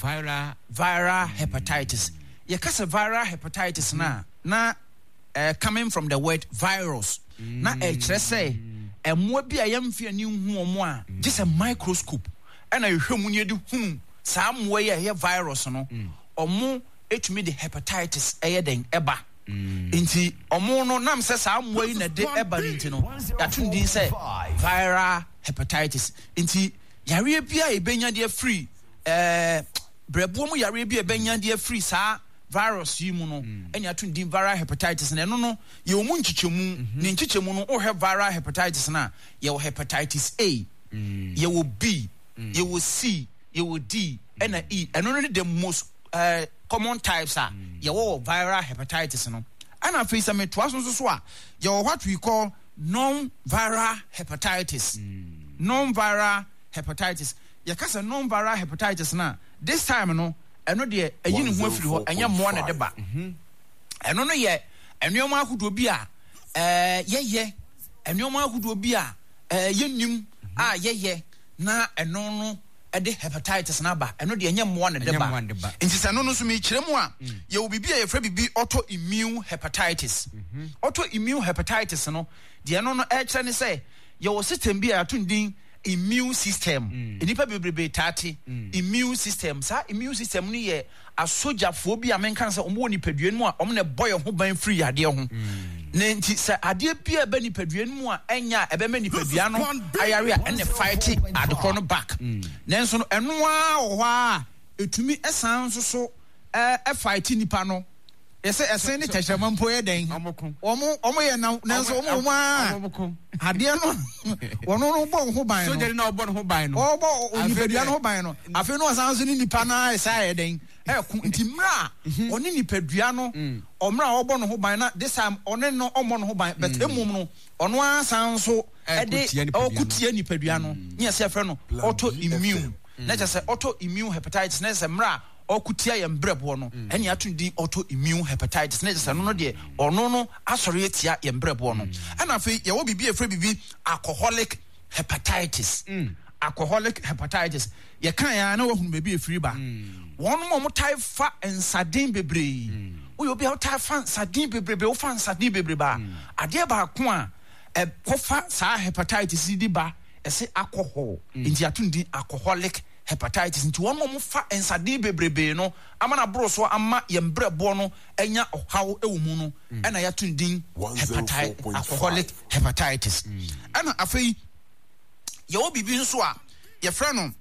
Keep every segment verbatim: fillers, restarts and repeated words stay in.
viral viral mm. hepatitis. Ye kasa viral hepatitis mm. na na uh, coming from the word virus. Mm. Na e kyerɛ sɛ ɛmoa bi a yɛmfi ani hu ɔmo a just a microscope ɛna yɛhwɛ mu ne de hu saa mmoa yi a ɛyɛ virus no ɔmo etumi de hepatitis ɛyɛ den ɛba. Inti ɔmo no nam sɛ saa mmoa yi na de ɛba ne nti no yɛato din sɛ viral hepatitis. Inti yare bi a ebenya de free eh brɛboɔ mu yare bi a ebenya de free saa virus yi mu no ɛne ato din viral hepatitis na ɛno no yɛ ɔmo nkyikyɛmu ne nkyikyɛmu no ɔhɛ viral hepatitis na yɛ hepatitis A yɛ wɔ B yɛ wɔ C yɛ wɔ D ɛna E ɛno no the most uh, common types are yɛ wɔ viral hepatitis no ɛna afei sɛ metoa so nso so a yɛ wɔ what we call non-viral hepatitis non-viral hepatitis yɛkasa non-viral hepatitis na this time no ɛno deɛ ɛyi ne ho afiri hɔ ɛnyɛ mmoa na de ba ɛno no yɛ ɛnneɛma ahodoɔ bi a ɛɛ yɛyɛ ɛnneɛma ahodoɔ bi a ɛɛ yɛnim a yɛyɛ na ɛno no ɛde hepatitis na ba ɛno deɛ ɛnyɛ mmoa na de ba nti sɛ ɛno no nso mekyerɛ mu a yɛwɔ biribi a yɛfrɛ biribi autoimmune hepatitis autoimmune hepatitis no deɛ ɛno no ɛkyerɛ ne sɛ yɛwɔ system bi a yɛato din immune system enipa bebrebe taate immune system sa immune system ni yɛ asogyafoɔ bi a menka sɛ ɔmo wɔ nipadua mu a ɔmo na bɔ yɛn ho ban firi adeɛ ho ne nti sɛ adeɛ bi a ɛbɛ nipadua mu a ɛnya ɛbɛma nipadua no ayare a ɛne fight adekɔ no back nanso no ɛno a wɔ hɔ a etumi ɛsan nso so ɛɛ fight nipa no yɛsɛ ɛsɛn ne tɛhyɛma mpo yɛ den ɔmo ɔmo yɛ nanso ɔmo ɔmo a adeɛ no wɔno no bɔ ho ban no sojari na ɔbɔ ho ban no ɔbɔ nipadua no ho ban no afei no ɔsan so ne nipa na ɛsɛ ayɛ den ɛko nti mmerɛ a ɔne nipadua no ɔmmerɛ a ɔbɔ no ho ban na this time ɔne no ɔmmɔ no ho ban but emum no ɔno asan so ɛde ɔkutia nipadua no ne yɛsɛ fɛ no autoimmune na kyerɛ sɛ autoimmune hepatitis na sɛ mmerɛ a ɔkutia yɛ mbrɛboɔ no ɛne ato din autoimmune hepatitis na kyerɛ sɛ no no deɛ ɔno no asɔre atia yɛ mbrɛboɔ no ɛna afei yɛwɔ biribi ɛfrɛ biribi alcoholic hepatitis alcoholic hepatitis yɛka yɛa na wahunu baabi ɛfiri ba wɔn mo tae fa nsaden bebree woyɛ obi a wotae fa nsaden bebrebe wofa nsaden bebrebe a adeɛ baako a ɛkɔfa saa hepatitis di ba ɛsɛ alcohol nti ato din alcoholic hepatitis nti wɔn mo fa nsaden bebrebe no ama na boro so ama yɛn brɛboɔ no anya ɔhaw ɛwɔ mu no ɛna yɛato din hepatitis alcoholic hepatitis ɛna afei yɛwɔ bibi nso a yɛfrɛ no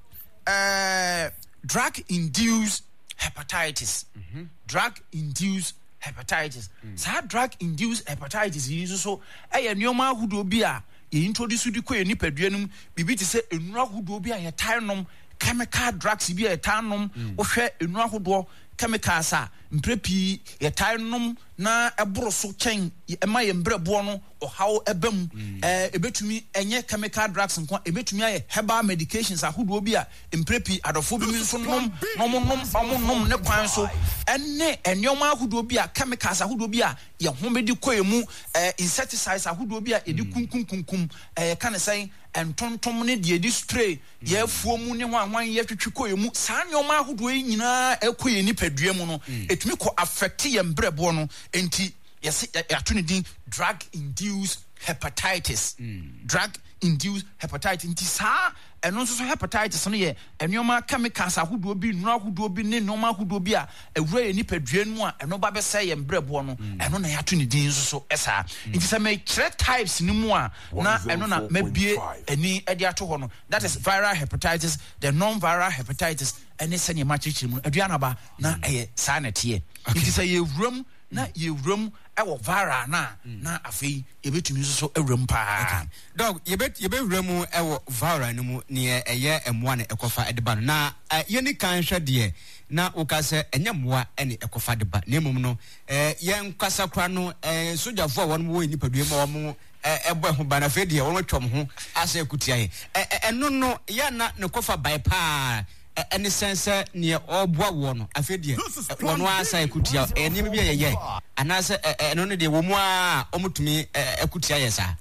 ɛɛ drug induced hepatitis mm-hmm. drug induced hepatitis mm. saa drug induced hepatitis yi nso so ɛyɛ nneɛma ahodoɔ bi a yɛ introduce di kɔ yɛ nipadua no mu bibi te sɛ nnuro ahodoɔ bi a yɛtae nom chemical drugs bi a yɛtae nom wohwɛ nnuro ahodoɔ chemicals a mpere pii yɛtae nom na ɛboro so kyɛn ɛma yɛ mbrɛboɔ no ɔhaw ɛbɛ mu ɛɛ ebetumi ɛnyɛ chemical drugs nko ebetumi ayɛ herbal medications ahodoɔ bi a mpere pii adɔfo bi nso nom nom nom ɔmo nom ne kwan so ɛne nneɛma ahodoɔ bi a chemicals ahodoɔ bi a yɛ ho bɛdi kɔ yɛ mu ɛɛ insecticides ahodoɔ bi a yɛdi kunkum kunkum ɛɛ ka ne sɛn ntontom ne deɛ di spray yɛafuo mu ne ho ahwan yɛtwitwi kɔ yɛ mu saa nneɛma ahodoɔ yi nyinaa ɛkɔ yɛ nipadua mu no etumi kɔ affect yɛ mbrɛboɔ no enti yɛsɛ yɛato ne din drug induced hepatitis mm. drug induced hepatitis nti saa ɛno nso so hepatitis no yɛ nneɛma chemicals ahodoɔ bi nnuro ahodoɔ bi ne nneɛma ahodoɔ bi a ɛwura yɛ nipadua no mu a ɛno ba bɛsɛ yɛ mbrɛboɔ no ɛno na yɛato ne din nso so ɛsaa nti sɛ mekyerɛ types no mu a na ɛno na mabie ani ɛde ato hɔ no that is viral hepatitis the non-viral hepatitis ɛne sɛnea makyerɛkyerɛ mu no aduane aba na ɛyɛ saa na ɛteɛ nti sɛ yɛwuram na yɛwuram ɛwɔ viral na na afei yɛbɛtumi nso so awuram paa dog yɛbɛ yɛbɛwura mu ɛwɔ viral no mu ne ɛyɛ ɛmoa ne ɛkɔfa ɛde ba no na yɛni kan hwɛ deɛ na woka sɛ ɛnyɛ mmoa ɛne ɛkɔfa de ba na mmom no yɛn nkasa kora no sogyafoɔ a wɔn wɔ nipadua mu a wɔn ɛbɔ ho ba na afei deɛ wɔn atwam ho asɛ akutia yɛ ɛno no yɛ na ne kɔfa bae paa ɛne sɛnsɛ neɛ ɔboa wɔ no afei deɛ wɔno asa akutia ɛnneɛma bi a yɛyɛ anaasɛ ɛno no deɛ wɔ mu a ɔmotumi akutia yɛ saa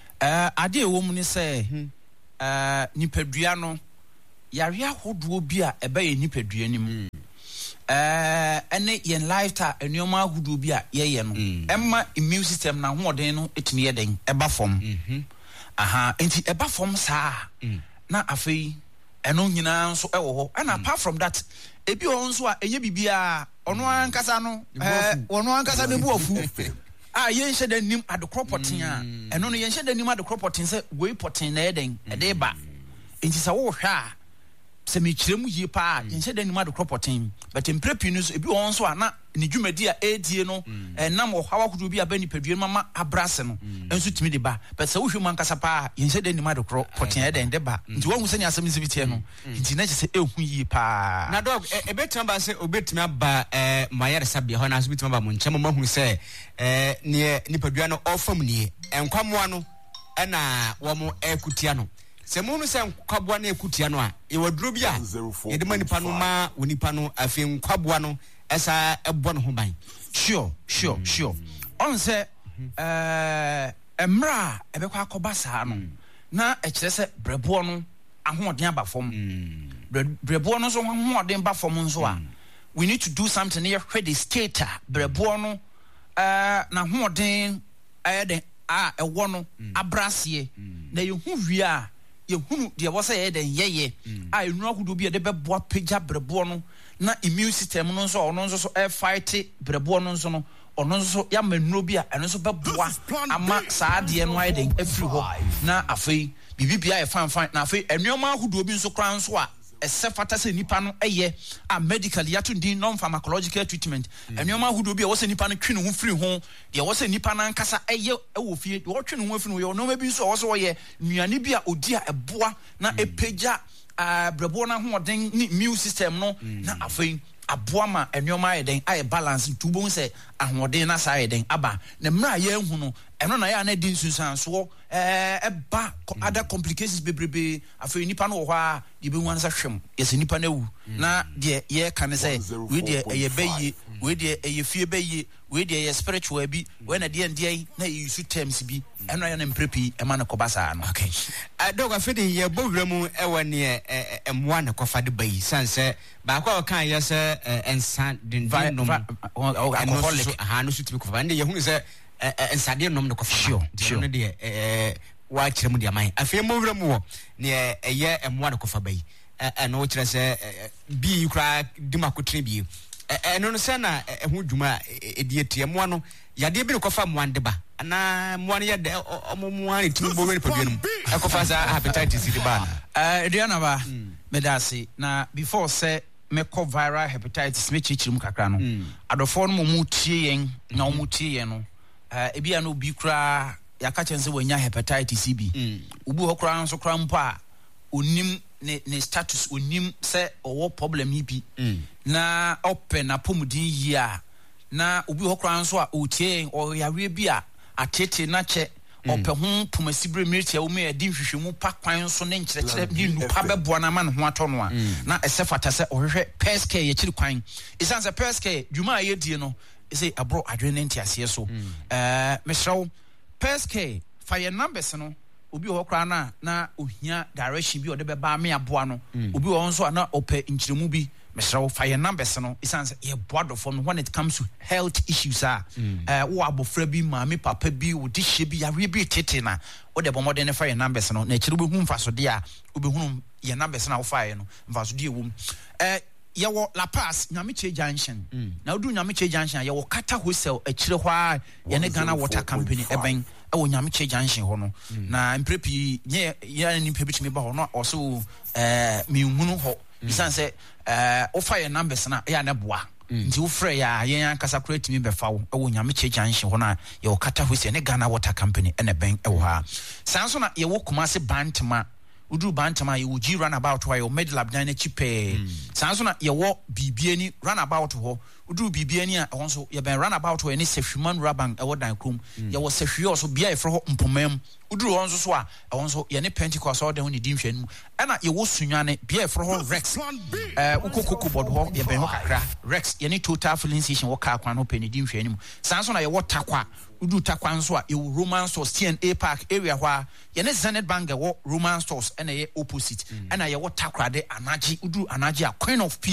adeɛ ɛwɔ mu ne sɛ nipadua no yare ahodoɔ bi a ɛbɛyɛ nipadua no mu eh ene yen lifestyle enioma agudu bi a ye ye no emma immune system na hoden no etimi ye den eba fom mhm aha enti eba fom saa na afei eno nyina nso ewo ho and apart from that ebi o nso a enye bibia ono ankasa no eh ono ankasa ne bu afu ah yen hye da nim adekropoten a eno no yen hye da nim adekropoten se we poten na eden e de ba enti sa wo hwa a se me kiremu yie pa yen hye da nim adekropoten but emprepi no ebi won so ana ne dwumadi a edie no enam wo hawa kudu bi abani padue mama abrase no enso timi de ba but se wo hwe man kasa pa yen hye da nim adekropoten eden de ba nti wo hu se ne asem nsi bitie no nti na se ehu yie pa na dog ebetima ba se obetimi aba eh mayare sabia ho na so betimi ba mo nchem ma hu se eh ne ni padua no ofam nie enkwamwa no na wo mo ekutia no se mu no se nkwaboa na ekutia no a e waduro bi a ye de manipa no ma wonipa no afi nkwaboa no esa ebo no ho ban sure sure mm. sure on se eh emra ebekwa akoba saa no na e kire se brebo no ahoden aba fom brebo no so ahoden ba fom nso a we need to do something here where the skater brebo no eh na ahoden eh den a ewo no abrase na ye hu wi a ye hunu de wo se ye den yeye a enu akodo bi de beboa pagya brebo no na immune system no nso ono nso so e fight brebo no nso no ono nso ya manuro bi a eno nso beboa ama saa de no aye den afiri ho na afei bibibia e fan fan na afei enuoma akodo bi nso kran nso a ese fata se nipa no eye a medical yato din non pharmacological treatment enuoma akodo bi a wo se nipa no twene ho firi ho de wo se nipa na nkasa eye ewo fie de wo twene ho afiri ho yo no ma bi nso wo se wo ye nuane bi a odi a eboa na epagya Uh, brebo na hoden ni immune system no mm. na afei aboa ma enuoma ayeden aye balance tubo se ahoden na sa ayeden aba na mra ye hu no eno na ya na di nsunsanso eh eba mm. other complications bebrebe afei nipa no wo ha de be wan sa hwem yes nipa na wu mm. na de ye kan se we de eye baye we de eye fie baye we de eye spiritual bi we na de ndie na use terms bi eno ya na mprepi e ma na kobasa no okay dog afede ye bowremu e wone emwa na kofa de bayi sanse ba kwa kan ye se ensan dindin nom alcoholic ha no suti kofa nde ye hu se ensade nom no kofa sure sure de eh wa kiremu de aman afi mowremu wo ne eye emwa na kofa bayi e no kire se bi kra dimakotire bi eno no se na ehu dwuma edietie mo no yade bi ne kofa mo ande ba na mo ne yade omo ani tumbo we padua no ekofa sa hepatitis de ba eh eduana ba medasi na before say me co viral hepatitis me chichirim kakra no adofo no mo tie yen na mo tie yen no eh ebia no bi kra yaka chense wanya hepatitis bi ubu ho kra nso kra mpo a onim ne ne status onim se owo problem yi bi na open na pomudin yi a na obi ho kra nso a otie o yawe bi a atete na che ope ho pomasibre miritia wo me adi hwehwemu pa kwan so ne nkyerɛkyerɛ ni nupa bɛboa na ma ne ho atɔ no a na ɛsɛ fata sɛ ohwehwɛ peske ye kyiri kwan isan sɛ peske dwuma a yedie no ɛsɛ abro adwene ntiaseɛ so eh mesrɛw peske fa ye numbers no obi ho kra na na ohia direction bi ode beba me aboa no obi ho nso na opɛ nkyiremu bi mesrawo fa ye numbers no isanse ye board of when it comes to health issues ah eh wo abofra bi maami papa bi wo di hye bi yare bi tete na wo de bomode ne fa ye numbers no na kire be hu mfaso de a obi hu ye numbers na wo fa ye no mfaso de ewum eh ye wo La Paz Nyamiche Junction na odu Nyamiche Junction ye wo Kata Hostel a kire hɔ a ye ne Ghana Water Company eben e wo Nyamiche Junction hɔ no na mprepi ye ye ni pebitimi ba hɔ no also eh mi hunu hɔ isan se eh o fire numbers na ya na boa nti wo frɛ ya yen ankasa create me befa wo e wo Nyamiche Junction hɔ na ye wo Kata Hostel ne Ghana Water Company ene ben e wo ha sanso na ye wo Kumasi Bantama udu Bantama ye wo G runabout wa ye Med Lab dan na chipe sanso na ye wo bibiani runabout hɔ udu bibiani a ɛwɔ nso ye ben runabout hɔ ne Sehwiman Rabang ɛwɔ dan krom ye wo Sehwi also bia ye frɛ hɔ Mpomam udu hɔ nso so a ɛwɔ nso ye ne Pentecost hɔ dan ho ne di nhwɛ no ɛna ye wo Sunwane bia ye frɛ hɔ Rex eh ukokoko bod hɔ ye ben hɔ kakra Rex ye ne Total Filling Station wɔ kaa kwan hɔ pɛ ne di nhwɛ no sanso na ye wo Takwa udu Takwa nso a ye wo Roman Stores T N A Park area hɔ a ye ne Zenith Bank wɔ Roman Stores ɛna ye opposite ɛna ye wo Takrade Anaji udu Anaji a Queen of Peace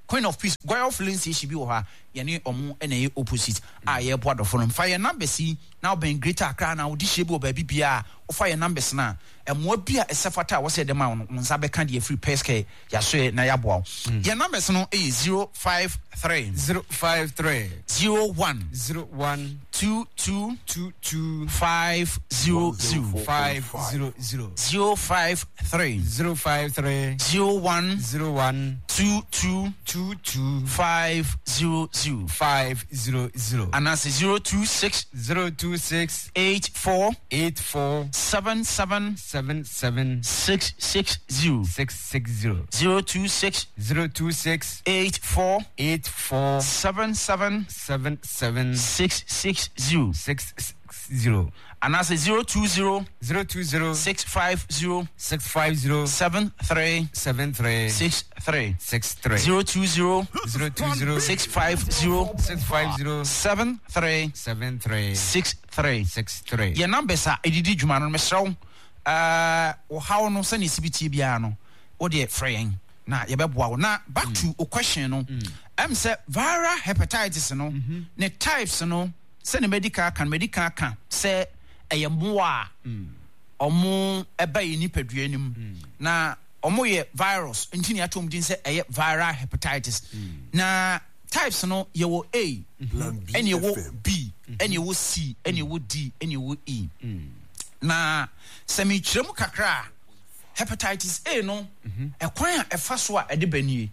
Queen of Peace Goyle filling station bi wo ha ye ne omo na ye opposite a ye bo adofo no fa ye number si na oben Greater Accra na odi hye bi o ba bi bia o fa ye numbers na emo bia esefata wo se dem a wo nsa be kan de free peske ya so na ya bo ye numbers no e zero five three zero five three zero one zero one two two two two five zero zero five zero zero zero five three zero five three zero one zero one two two two two five zero zero five zero zero and that's zero two six zero two six eight four eight four seven seven seven seven six six zero six six zero zero two six zero two six eight four eight four seven seven seven seven six six zero six six zero and that's zero two zero zero two zero six five zero six five zero seven three seven three six three six three zero two zero zero two zero six five zero six five zero seven three seven three six three six three. Your numbers are edidi juma no mesraw uh o how no sani sibiti bia no o de fraying na ye beboa wo na back to a question no am say viral hepatitis no ne types no say ne medical can medical can say eye moa omo eba yi nipadua nim na omo ye virus ntini atom din say eye viral hepatitis na types no ye wo A and ye wo B and ye wo C and ye wo D and ye wo E na semi chiremu kakra hepatitis A no ekwan a efa so a ede banie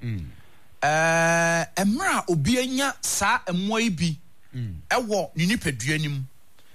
eh emra obi anya sa emoi bi ewo ni nipadua nim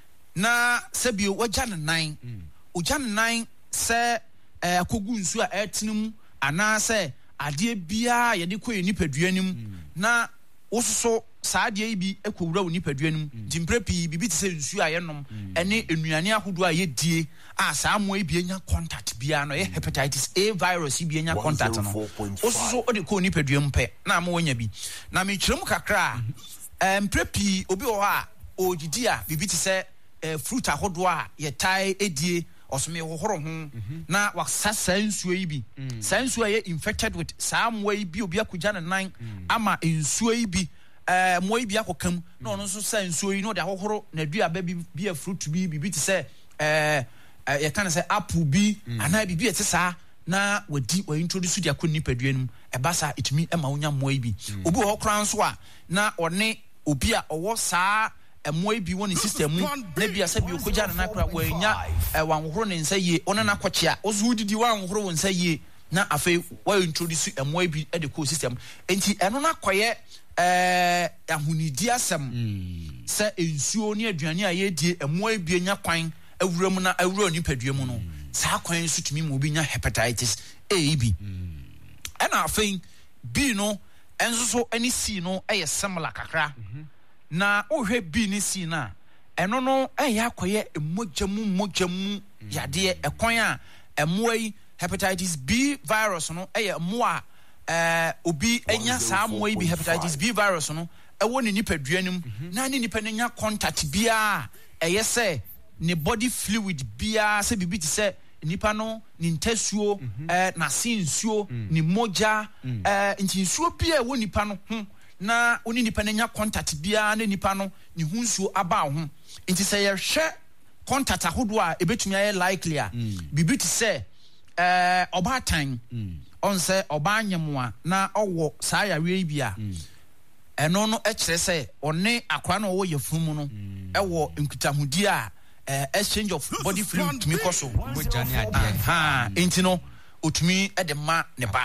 na sebio wagya ne nan ogya ne nan se eh kogu nsu a etenum ana se ade bia ye de koyi nipadua nim na wososo saade yi bi ekowura wo nipadua nim timpre pi bibi te se nsu a ye nom ene enuane ahodo a ye die a saa mo yi bi enya contact bia no ye hepatitis A virus bi enya contact no wososo ode ko nipadua mpe na mo wanya bi na me kyerem kakra em prepi obi wo ha ogidi a bibi te se fruit ahodo a ye tai edie osome hohoro ho na wasasa nsuo yi bi saa nsuo ye infected with saa mo yi bi obi akugya ne nan ama nsuo yi bi eh mo yi bi akokam na ono nso saa nsuo yi no de hohoro na dua ba bi bi fruit bi bi te se eh ye kan se apple bi ana bi bi ete saa na wadi wa introduce dia konni padua num eba saa itumi ema wonya mo yi bi obi ho kran so a na one obi a owo saa emoi bi woni system mu na bia se bi okogya na nakra wanya wanhoro ne nsa yie ona na kwakye a ozo didi wanhoro won nsa yie na afei wa introduce emoi bi e de ko system enti eno na koye eh ahunidi asem se ensuo ne aduane a ye die emoi bi enya kwan awuram na awura ni padua mu no saa kwan so tumi mu obi nya hepatitis A B ena afei B no enso so ani C no eye similar kakra na ohwe B ni C na eno no eya akoye emojamu mojamu yade ekwan a emoi hepatitis B virus no eye moa eh obi enya saa moa bi hepatitis B virus no ewo ni nipadua nim na ni nipa nya contact bia eye se ne body fluid bia se bibi ti se nipa no ni ntasuo eh na sinsuo ni moja eh ntinsuo bia ewo nipa no ho na oni nipa nya contact bia na nipa no ni hunsuo aba ho nti se ye hwe contact ahodo a ebetumi aye likely a bibi ti se eh oba tan on se oba anyemwa na owo saa yawe bia eno no e kire se one akwa na owo yefumu no ewo nkutahudi a exchange of body fluid tumi koso bojani ade ha enti no otumi e de ma ne ba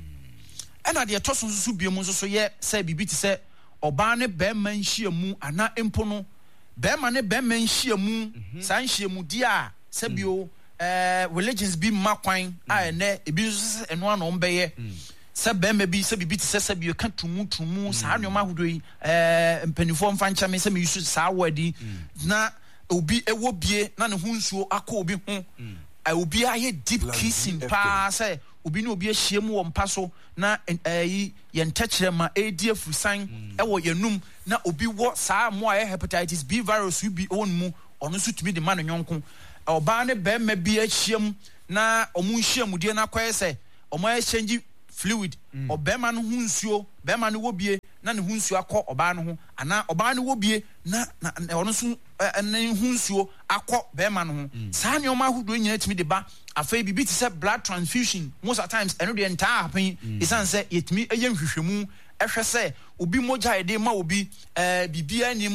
ena de to so so biemu so so ye se bibi ti se oba ne be ma nhyiamu ana empo no be ma ne be ma nhyiamu san nhyiamu di a se bio eh religions bi ma kwan a ene ebi so eno ano mbeye se be ma bi se bibi ti se se bio ka tumu tumu sa anoma hodo yi eh mpanifo mfa ncha me se me yusu sa wadi na obi ewo bie na ne hunsuo akọ obi ho obi aye deep kissing pa say obi ne obi ahia mu wo mpa so na eh ye ntachere ma edi afusan ewo yenum na obi wo saa mo aye hepatitis B virus bi on mu ono so tumi de ma no nyonko oba ne be ma bi ahia mu na omu nhia mu die na kwaye say omo exchange fluid obema no hu nsuo bema no wo bie na ne hu nsuo akọ oba no ho ana oba no wo bie na ono so ne hu nsuo akọ bema no ho saa ne oma ahodo nyina timi de ba afei bibi ti say blood transfusion most of times eno de ntaa happen isan say yetimi eye nhwehwemu ehwe say obi moja ede ma obi eh bibi anim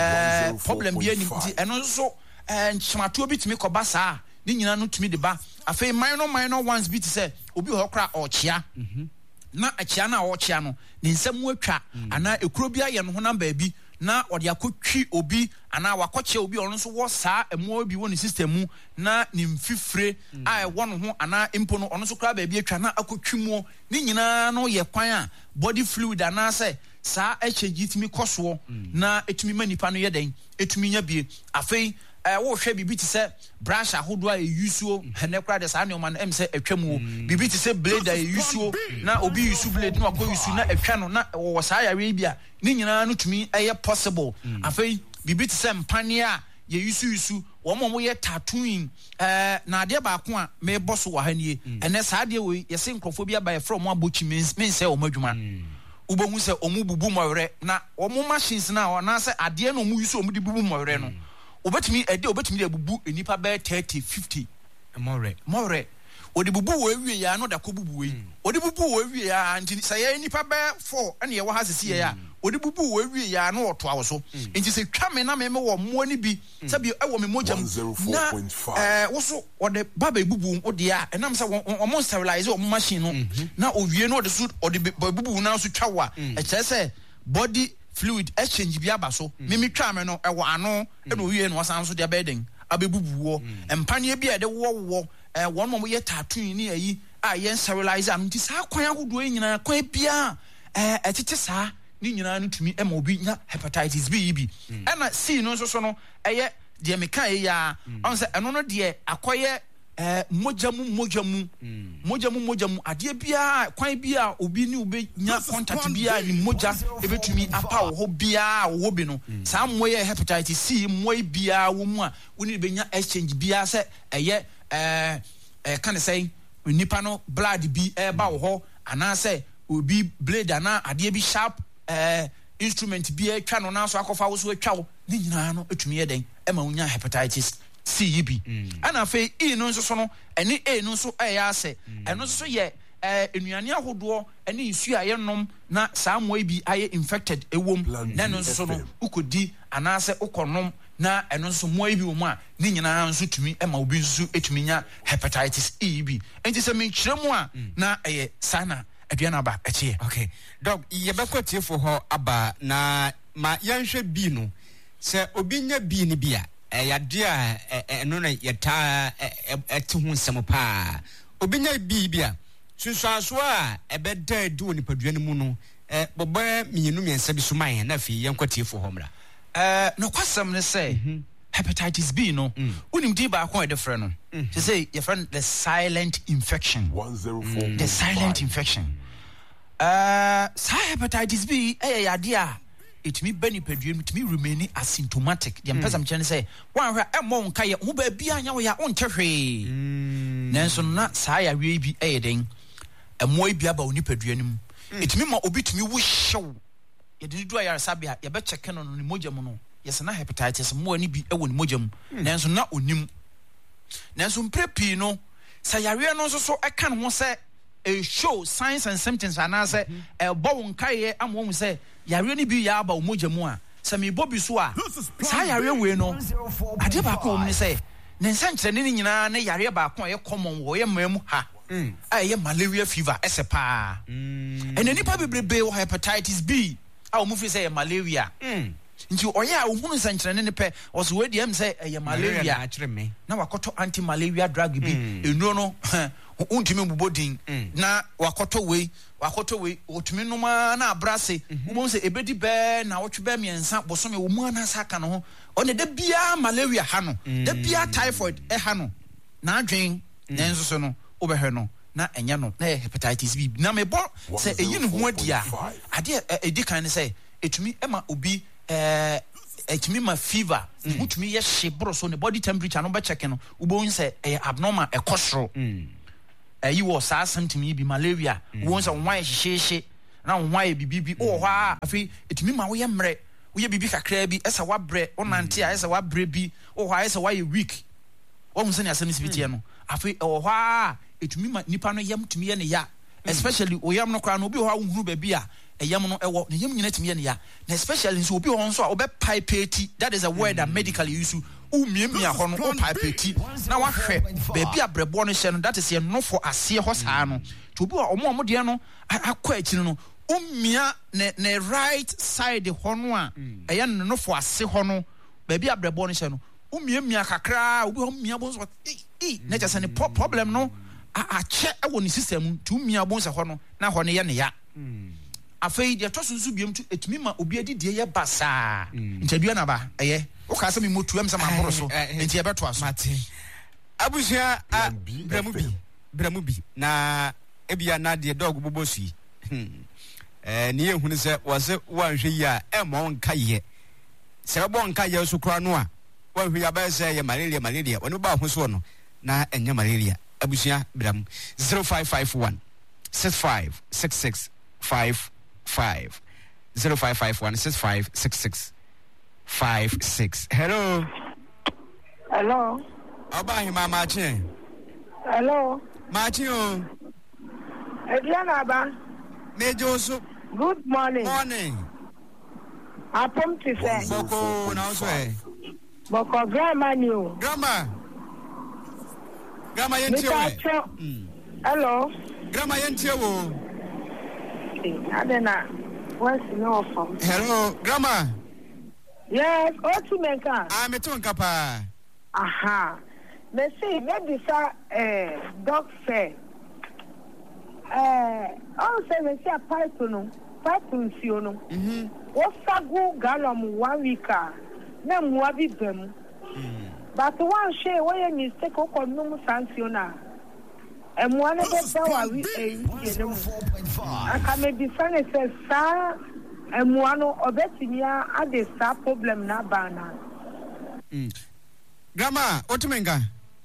eh problem bi anim ti eno so eh nchamato bi timi koba saa ni nyina no timi de ba afei minor minor ones bi ti say obi ho kra ochia na achia na ochia no ne nsam atwa ana ekuro bi aye no ho namba bi na odi akotwi obi ana wakoche obi ono so wo saa emo bi wo ne system mu na ne mfifire a e wo no ho ana impo no ono so kra ba bi atwa na akotwi mu ni nyina no ye kwan a body fluid ana say saa echegi timi koso na etumi manipa no ye den etumi nya bie afei eh wo hwe bibi ti se brush ahodo a yusuo hene kra de saa ne o man em se atwamu bibi ti se blade a yusuo na obi yusu blade no akọ yusu na atwa no na wo saa yare bia ni nyina no tumi eye possible afei bibi ti se mpane a ye yusu yusu wo mo mo ye tattooing eh na ade ba ko a me boss wo ha nie ene saa de we ye se nkrofo bia ba ye from abochi men se o madwuma ubohu se omu bubu moyre na omu machines na na se ade no omu yusu omu di bubu moyre no obetimi ede obetimi de bubu enipa be thirty fifty more more odi bubu wo awie ya no da ko bubu we odi bubu wo awie ya nti say enipa be four ene ye wo ha sisi ya odi bubu wo awie ya no oto awoso nti se twa me na me me wo mo ani bi sabi e wo me mogam na eh wo so odi baba bubu odi ya enam say wo mo sterilize wo machine no na owie no odi so odi bubu na so twa wa e kire say body fluid exchange bi abaso mimi twa me no e wo ano e no wie no wasan so de abeden abebubu wo empane bi e de wo wo eh won mo ye tattoo ni ayi a ye sterilize am nti saa kwan ahodo nyina kwan bia eh etete saa ni nyina no tumi e ma obi nya hepatitis B bi e na C no so so no eye de meka ye ya on se eno no de akoye eh mojamu mojamu mojamu mojamu ade bia kwan bia obi ni obi nya contact bia ni moja ebetumi apa wo bia wo bi no saa moye hepatitis C moy bia wo mu a woni be nya exchange bia se eye eh eh kan say nipa no blood bi e ba wo ho ana say obi blade ana ade bi sharp eh instrument bi e twa no na so akofa wo so atwa wo ni nyina no etumi ye den e ma wonya hepatitis C B ana fe E no so so no ene A no so e ya ase eno so ye eh enuane ahodo ene nsu a ye nom na saa moy bi aye infected ewom na no so no ukodi ana ase ukonom na eno so moy bi wo mu a ni nyina nso tumi e ma obi nso etumi nya hepatitis E B enti se me kiremu a na eye sana aduana ba eche okay dog ye bekwati fo ho aba na ma yanhwe bi no se obi nya bi ni bia yade a eno na yeta ete hu nsem pa obinya bi bia sunsuaso a ebeda di woni padua ne mu no eh boba mienu miensa bi so man na fi yenkwati fo homra eh no kwasam ne say hepatitis B no unim di ba ko e defre no to say your friend the silent infection one oh four the silent infection uh sa hepatitis B eh yade a it me beni pedue it me remain asymptomatic the person can say one hwa emo nka ye ho ba bia nya wo ya on twehwe nanso na saa ya we bi eh den emo bia ba oni pedue nim it me ma obi tumi wo hyew ye de du ayar sabia ye be check no ni mogam no yes na hepatitis mo ani bi e wo ni mogam nanso na onim nanso mprepi no sa yare no so so e kan ho say a show signs and symptoms and answer a bow nkaye amwo say yare ni bi ya ba omojamu a se me bobi so a sa yare we no ade ba ko omni say ne nsankyere ne nyina ne yare ba ko ye common wo ye mamu ha a ye malaria fever esepa and nipa bebrebe wo hepatitis B a omu fi say malaria nti oya ohunu nsankyere ne ne pe oso we dem say ye malaria na wakoto anti malaria drug bi enu no untimi bubodin na wakoto we wakoto we otumi noma na abrase wo se ebedi be na wotwe be miensa bosome wo mu ana saka no ho one da bia malaria ha no da bia typhoid e ha no na adwen nenso so no obehwe no na enya no na hepatitis B na me bo se eyi ne ho adia ade edi kan ne say etumi ema obi eh etumi ma fever utumi ye shebro so ne body temperature no be check no ubon say e abnormal e kosro ɛyi wɔ saa symptom yi bi malaria wɔn sɛ wɔn ayɛ hyehyehye na wɔn ayɛ bibibi wɔ hɔ a afei etumi ma wɔyɛ mmerɛ woyɛ bibi kakra bi ɛsɛ wabrɛ ɔnante a ɛsɛ wabrɛ bi wɔ hɔ a ɛsɛ wayɛ weak wɔn sɛ ne asɛm si bi tiɛ no afei ɛwɔ hɔ a etumi ma nipa no yam tumi yɛ ne ya especially oyam no koraa no obi wɔ hɔ a wohuru baabi a ɛyam no ɛwɔ ne yam nyina tumi yɛ ne ya na especially nso obi wɔ hɔ nso a ɔbɛ pipeti that is a word that medically use umiemia hɔ no o pipeti na wahwɛ baabi a brɛboɔ no hyɛ no that is yɛ nofo aseɛ hɔ saa no to obi wɔ ɔmo ɔmo deɛ no akɔ akyiri no umia ne ne right side hɔ no a ɛyɛ ne nofo ase hɔ no baabi a brɛboɔ no hyɛ no umiemia kakra obi hɔ umia bɔ nso ee na kyɛ sɛ ne problem no akyɛ ɛwɔ ne system mu to umia bɔ nso hɔ no na hɔ no yɛ ne ya afei deɛ tɔ so nso biem to etumi ma obi adi deɛ yɛ basaa ntɛdua na ba ɛyɛ woka sɛ me motu am sɛ maboro so nti yɛbɛto aso abusua bramu bi bramu bi na ebia na deɛ dog bobo sui eh ne yɛhunu sɛ wɔse wanhwɛ yi a ɛmmɔ nka yɛ sɛ bɔ nka yɛ so kora no a wanhwɛ yi abɛyɛ sɛ yɛ malaria malaria wɔne ba ho so no na ɛnyɛ malaria abusua bramu zero five five one six five six six five five zero five five one six five six six five six. Hello. Hello. Oba ma Martin. Hello. Martin o. Adriana ba. Mejo so. Good morning. Morning. Apom ti say. Boko na so e. Boko grandma ni o. Grandma. Grandma yentie o. Hello. Grandma yentie o. Adena. What's no from? Hello, grandma. Yes, what you make? Ah, me too nkapa. Aha. Me say maybe sa eh dog say. Eh, all say me say pipe no, pipe nsuo no. Mhm. Wo sagu gallon one week a na muwa bi bem. Mhm. But one share we mistake ko ko no sansuo na. Emuwa ne be ba wa wi eh no. Aka me be friend say sa emuwa no obetinya ade sa problem na ba na. Mm. Grandma, what you mean? Uh,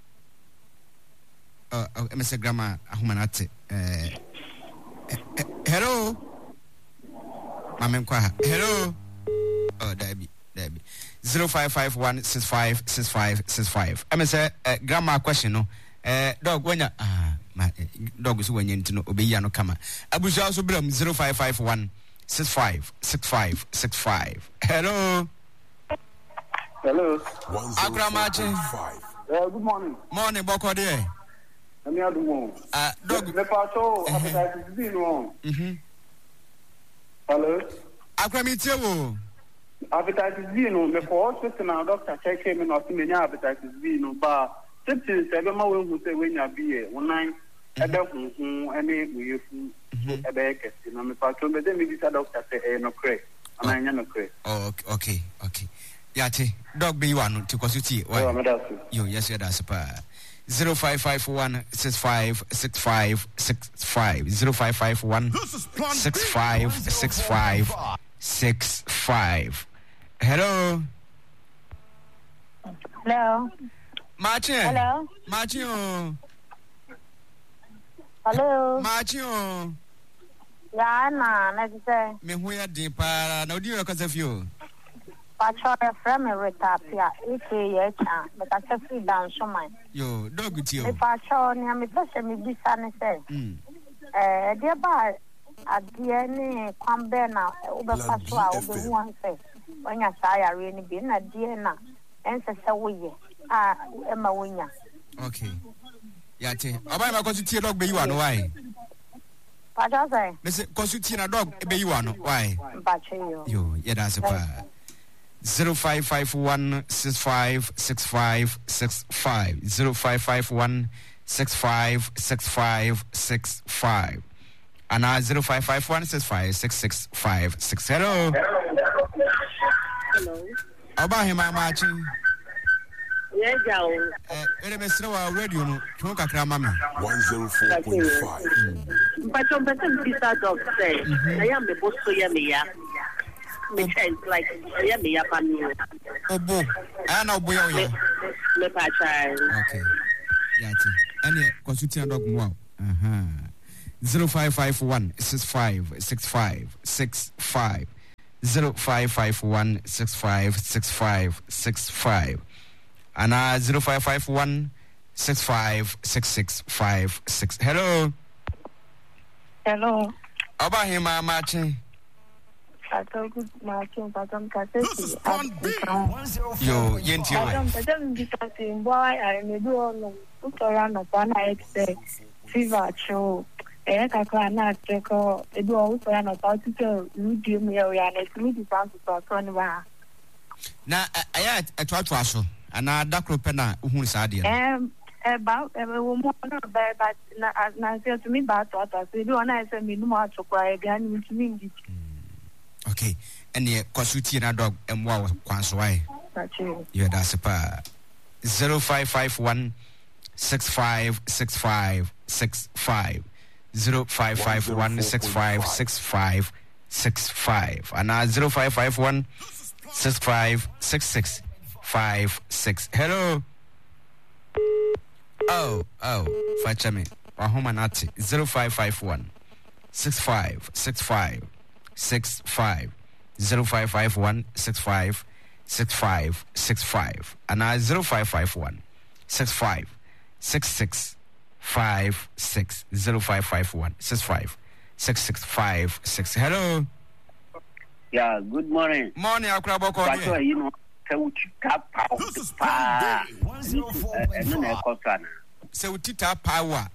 uh, I say grandma, ahumanate. Uh, hello, Mama Nkwa. Hello. Oh, Debbie, Debbie. Zero five five one six five six five six five. I say, uh, grandma, question no. Uh, dog when you ah, my dog is when you to know obey no kama. Abuja also bring zero five five one six five six five six five. Hello. Hello. Agramachi. Uh, good morning. Morning, Boko there. I'm here to move. Uh, dog. The patrol hepatitis B no. Mhm. Hello. Agramachi. Hepatitis B no. Me for hospital now doctor check me no see me hepatitis B no ba. Symptoms ebe ma we hu say we nya B e wonan ebe hunhun ene weyefu ebe kesi na me patrol me dem bi sa doctor say eh no correct. Ana nya no correct. Oh, okay, okay. Yati dog be you want to consulti why yo yes yeah that's pa zero five five one six five six five six five zero five five one six five six five six five. Hello. Hello. Martin. Hello. Martin. Hello. Martin. Ya na na say me hu ya din pa na odi yo kasa fio. Patrol from a retapia, if you can, but I can see down so mine. Yo, dog with you. If I show near me, person me be sunny say. Eh, dear bar, at the end, come now, over Pasua, over one say. When I say I really been a dear now, and say, we ah, Emma Winya. Okay. Yate, about my consulting dog be you are why? Patrol say, Listen, consulting a dog be you are why? But you, yo, yeah, that's a pa. Zero five five one six five six five six five zero five five one six five six five six five and now zero five five one six five six six five six. Hello. hello. About him, I'm watching. Yeah, Joe. Eh, ele me srewa radio no. Chon kakra mama. one oh four point five. But some person pizza dog say, I am the boss so yeah me ya. Me change like yeah me ya panu. Obo. I know boy ya. Me pa child. Okay. Yati. Any consulting dog mo. Uh-huh. zero five five one six five six five six five zero five five one six five six five six five and uh zero five five one six five six six five six. Hello. Hello. Oba hima machi. Ato good marching patam kaseti. Yo, yenti yo. Patam patam discussing boy I may do on utora no pana exe fever show. Eh kakla na cheko edu utora no pa tito ludi me ya na ludi pan to so ni wa. Na aya etwatwa so ana dakro pe na uhun sa de. Em about e wo mo na ba but na na se to me ba to ata se do na se me no ma chokwa e ga ni mi ndi. Okay. And ye kwasuti na dog emwa kwanso wai. Yeah, that's a zero five five one six five six five six five zero five five one six five six five six five and uh zero five five one six five six six five six. Hello. Oh, oh, fetch me. Wahoma nati zero five five one six five six five six five zero five five one six five six five six five and I zero five five one six five six six five six zero five five one six five six six five six. Hello. Yeah, good morning. Morning, Akraboko. That's why you know Sewutita power. Sewutita power.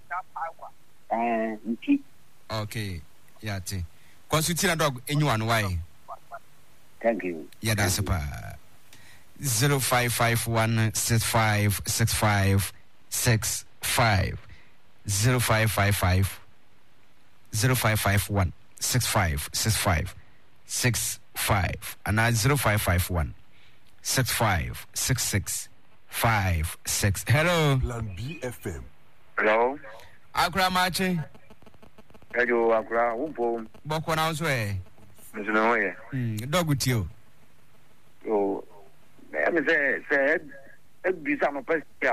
Uh, okay, yeah, t. Consulting a dog, anyone, why? Thank you. Yeah, that's a zero five five one six five six five six five zero five five five zero five five one six five six five six five and I zero five five one six five six six five six. Hello. Plan B F M. Hello. Akra Machi. Hello, Akra. Umpo. Boko na uswe. Msino ye. Hmm. Dog with you. Yo. Me say say e bisa no pesca.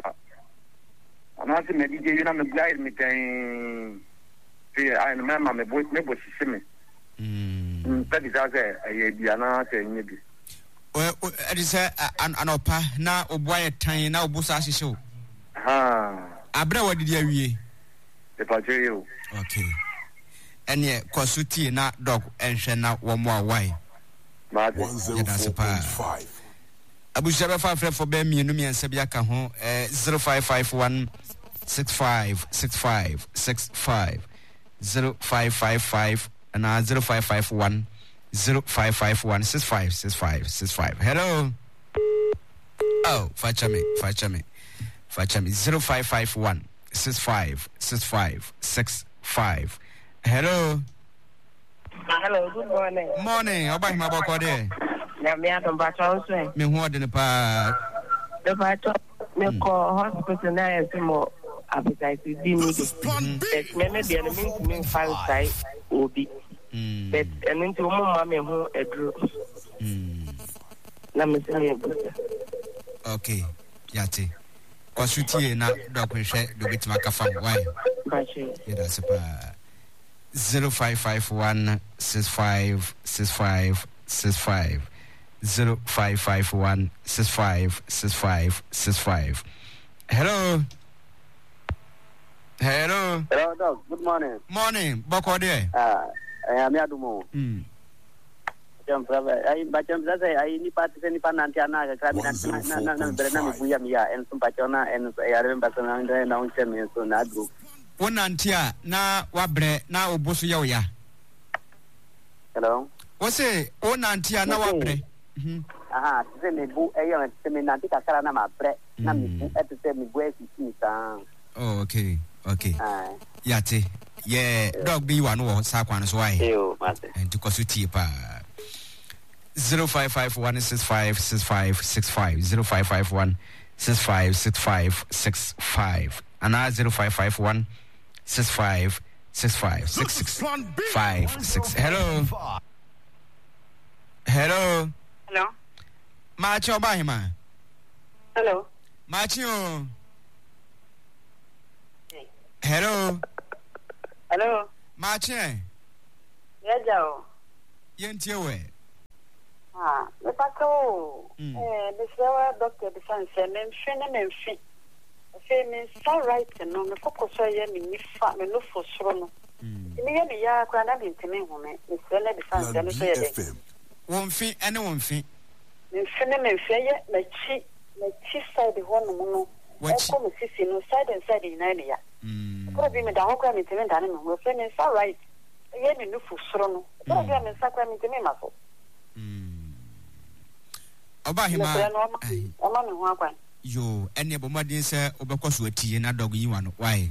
Anasi me di je na me glide me ten. Fi ai no mama me bo me bo sisime. Hmm. That is say e bia na say nyebi. O e say anopa na oboa tan na obusa hihye o. Ha. Abra wadidi awie. E pa you. Okay. Ene kosuti na dog enhwe na wo mo awai. one zero four point five. Abushaba fa for be mi no mi ensa bia ka ho eh zero five five one six five six five six five zero five five five and uh, zero five five one zero five five one six five six five six five. Hello. Oh, fachame, fachame. Fachame zero five five one six five six five six five. Hello. Hello, good morning. Morning. Oba hima boko de. Na me atom ba transfer. Me ho de pa. The bato me ko hospital na yesimo appetite bi ni. But me me dey me me fan sai obi. Mm. But enu nti o mo ma me ho edru. Mm. Na me se me go. Okay. Yati. Kwasuti na dokwehwe do betima ka fam why? Bache. Yeah, that's a zero five five one six five six five six five zero five five one six five six five six five. Hello. Hello. Hello, dog. Good morning. Morning. Boko there. Ah, I am Yadumo. Hmm. Jump, I but jump that I ni party any panantiana, Kramina, na na Brennan Buyamia, and some Pachona, and I remember some announcement so that group. One antia na wabre na obosu ya oya. Hello. What's it? One antia na wabre. Mhm. Aha, se me bu e yo se me nanti kakara na ma bre na me bu e se me bu e si sa. Oh, okay. Okay. Ah. Yate. Yeah, dog be one wo sa kwan so why. Eyo, mate. And to kosuti pa. zero five five one six five six five six five zero five five one six five six five six five and now zero five five one six five six five six six five six. Hello. Hello. Hello. Machi Obahima. Hello. Machi. Hello. Hello. Mache. Yeah, Joe. Yentie we. Ah, the pato. Eh, the flower doctor the fan said, "Men shine men fit." Say men so right no me focus so ye me ni fa me no for soro no. Me ye me ya kwa na bi ntimi hu me. Me se na the fan say no say ye. Won fi ene won fi. Me shine men fi ye na chi na chi side ho no no. What? Come sisi no side and side in area. Mm. Ko bi me da ho kwa me ntimi da ne me ho. Say men so right. Ye me no for soro no. Ko bi me sa kwa me ntimi ma so. Oba hima Oma me ho akwan yo ene bomodin se obekwaso atie na dog yi wano why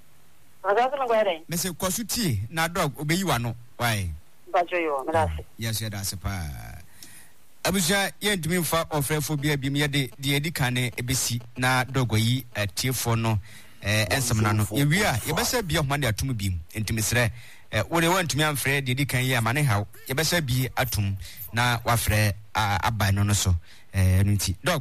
Odaso no gwere me se kwaso tie na dog obeyi wano why Bajo yo me dase Yes ya dase pa Abuja ye ntumi mfa ofrefo bia bi me de de edi kane ebesi na dog yi atiefo no eh ensem na no ye wi a ye besa bia homa de atum bi ntumi sre wore wantumi amfre de edi kan yi amane haw ye besa bi atum na wafre aba no no so eh nti dog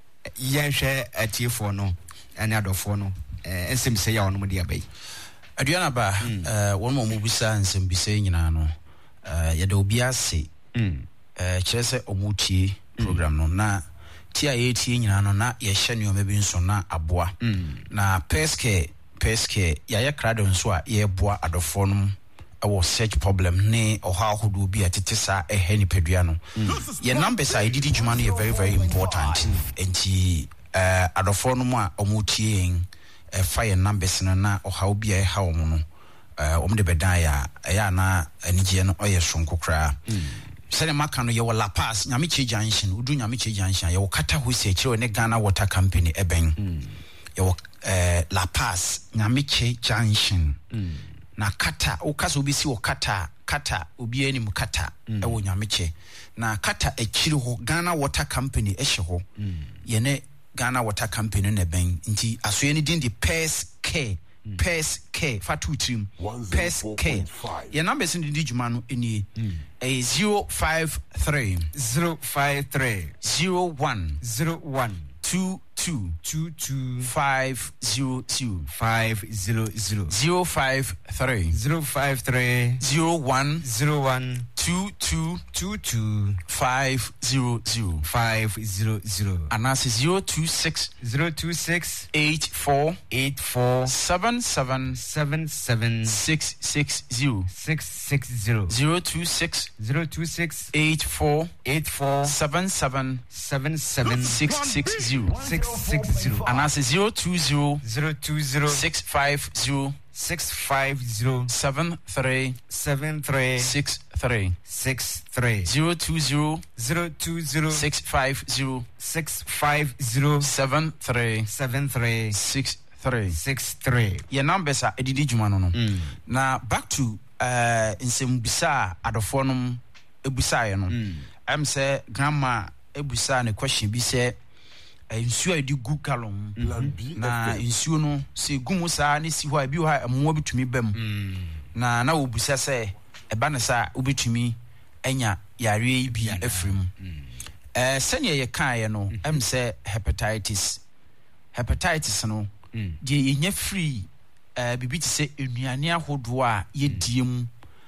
yenhwe atiefo no ane adofo no eh ensem se ya wono de abai aduana ba eh won mo mubisa ensem bi se nyina no eh ye de obi ase eh kire se omutie program no na ti a ye tie nyina no na ye hye ne o mebi nso na aboa na peske peske ya ye krado nso a ye boa adofo no our search problem ne or how who do be at tisa a henny peduano. Your numbers I did jumani are very, very important. And the uh adophonoma or mutiing a fire numbers na or how be a how mono uh um de bedaya ayana anigian or your shunko cra. Sene makano your La Paz, Yamichi Junction, Udu Yamichi Junction, your kata who say ne Ghana Water Company ebeng. Your uh La Paz, Yamichi Junction. Na kata okaso obi si o kata kata obi ani mu kata e wo nyameche na kata ekiri ho Ghana Water Company e hye ho ye ne Ghana Water Company na ben nti asoye ni din di Pers Care Pers Care fatu trim Pers Care ye number sin di djuma no eni e zero five three zero five three zero one zero one two two two two five zero zero five zero zero zero five three zero five three zero one zero one two two two two five zero zero five zero zero and that's zero two six zero two six eight four eight four seven seven seven seven six six zero six six zero zero two six zero two six eight four eight four seven seven seven seven six six zero six six zero and that's zero two zero zero two zero six five zero six five zero seven three seven three six three six three zero two zero zero two zero six five zero six five zero seven three seven three six three six three. Your numbers are edidi juma no no. Now back to uh nsem bisa adofonom ebusa ye no. Am say grandma ebusa ne question bi say nsuo edi gu kalon na nsuo no se gumu saa ne si ho a bi ho a mo bitumi bam na na obusa say eba ne saa obitumi anya yare bi afrim eh sene ye kan ye no am say hepatitis hepatitis no de yenya free eh bibi ti say enuane ahodo a ye diem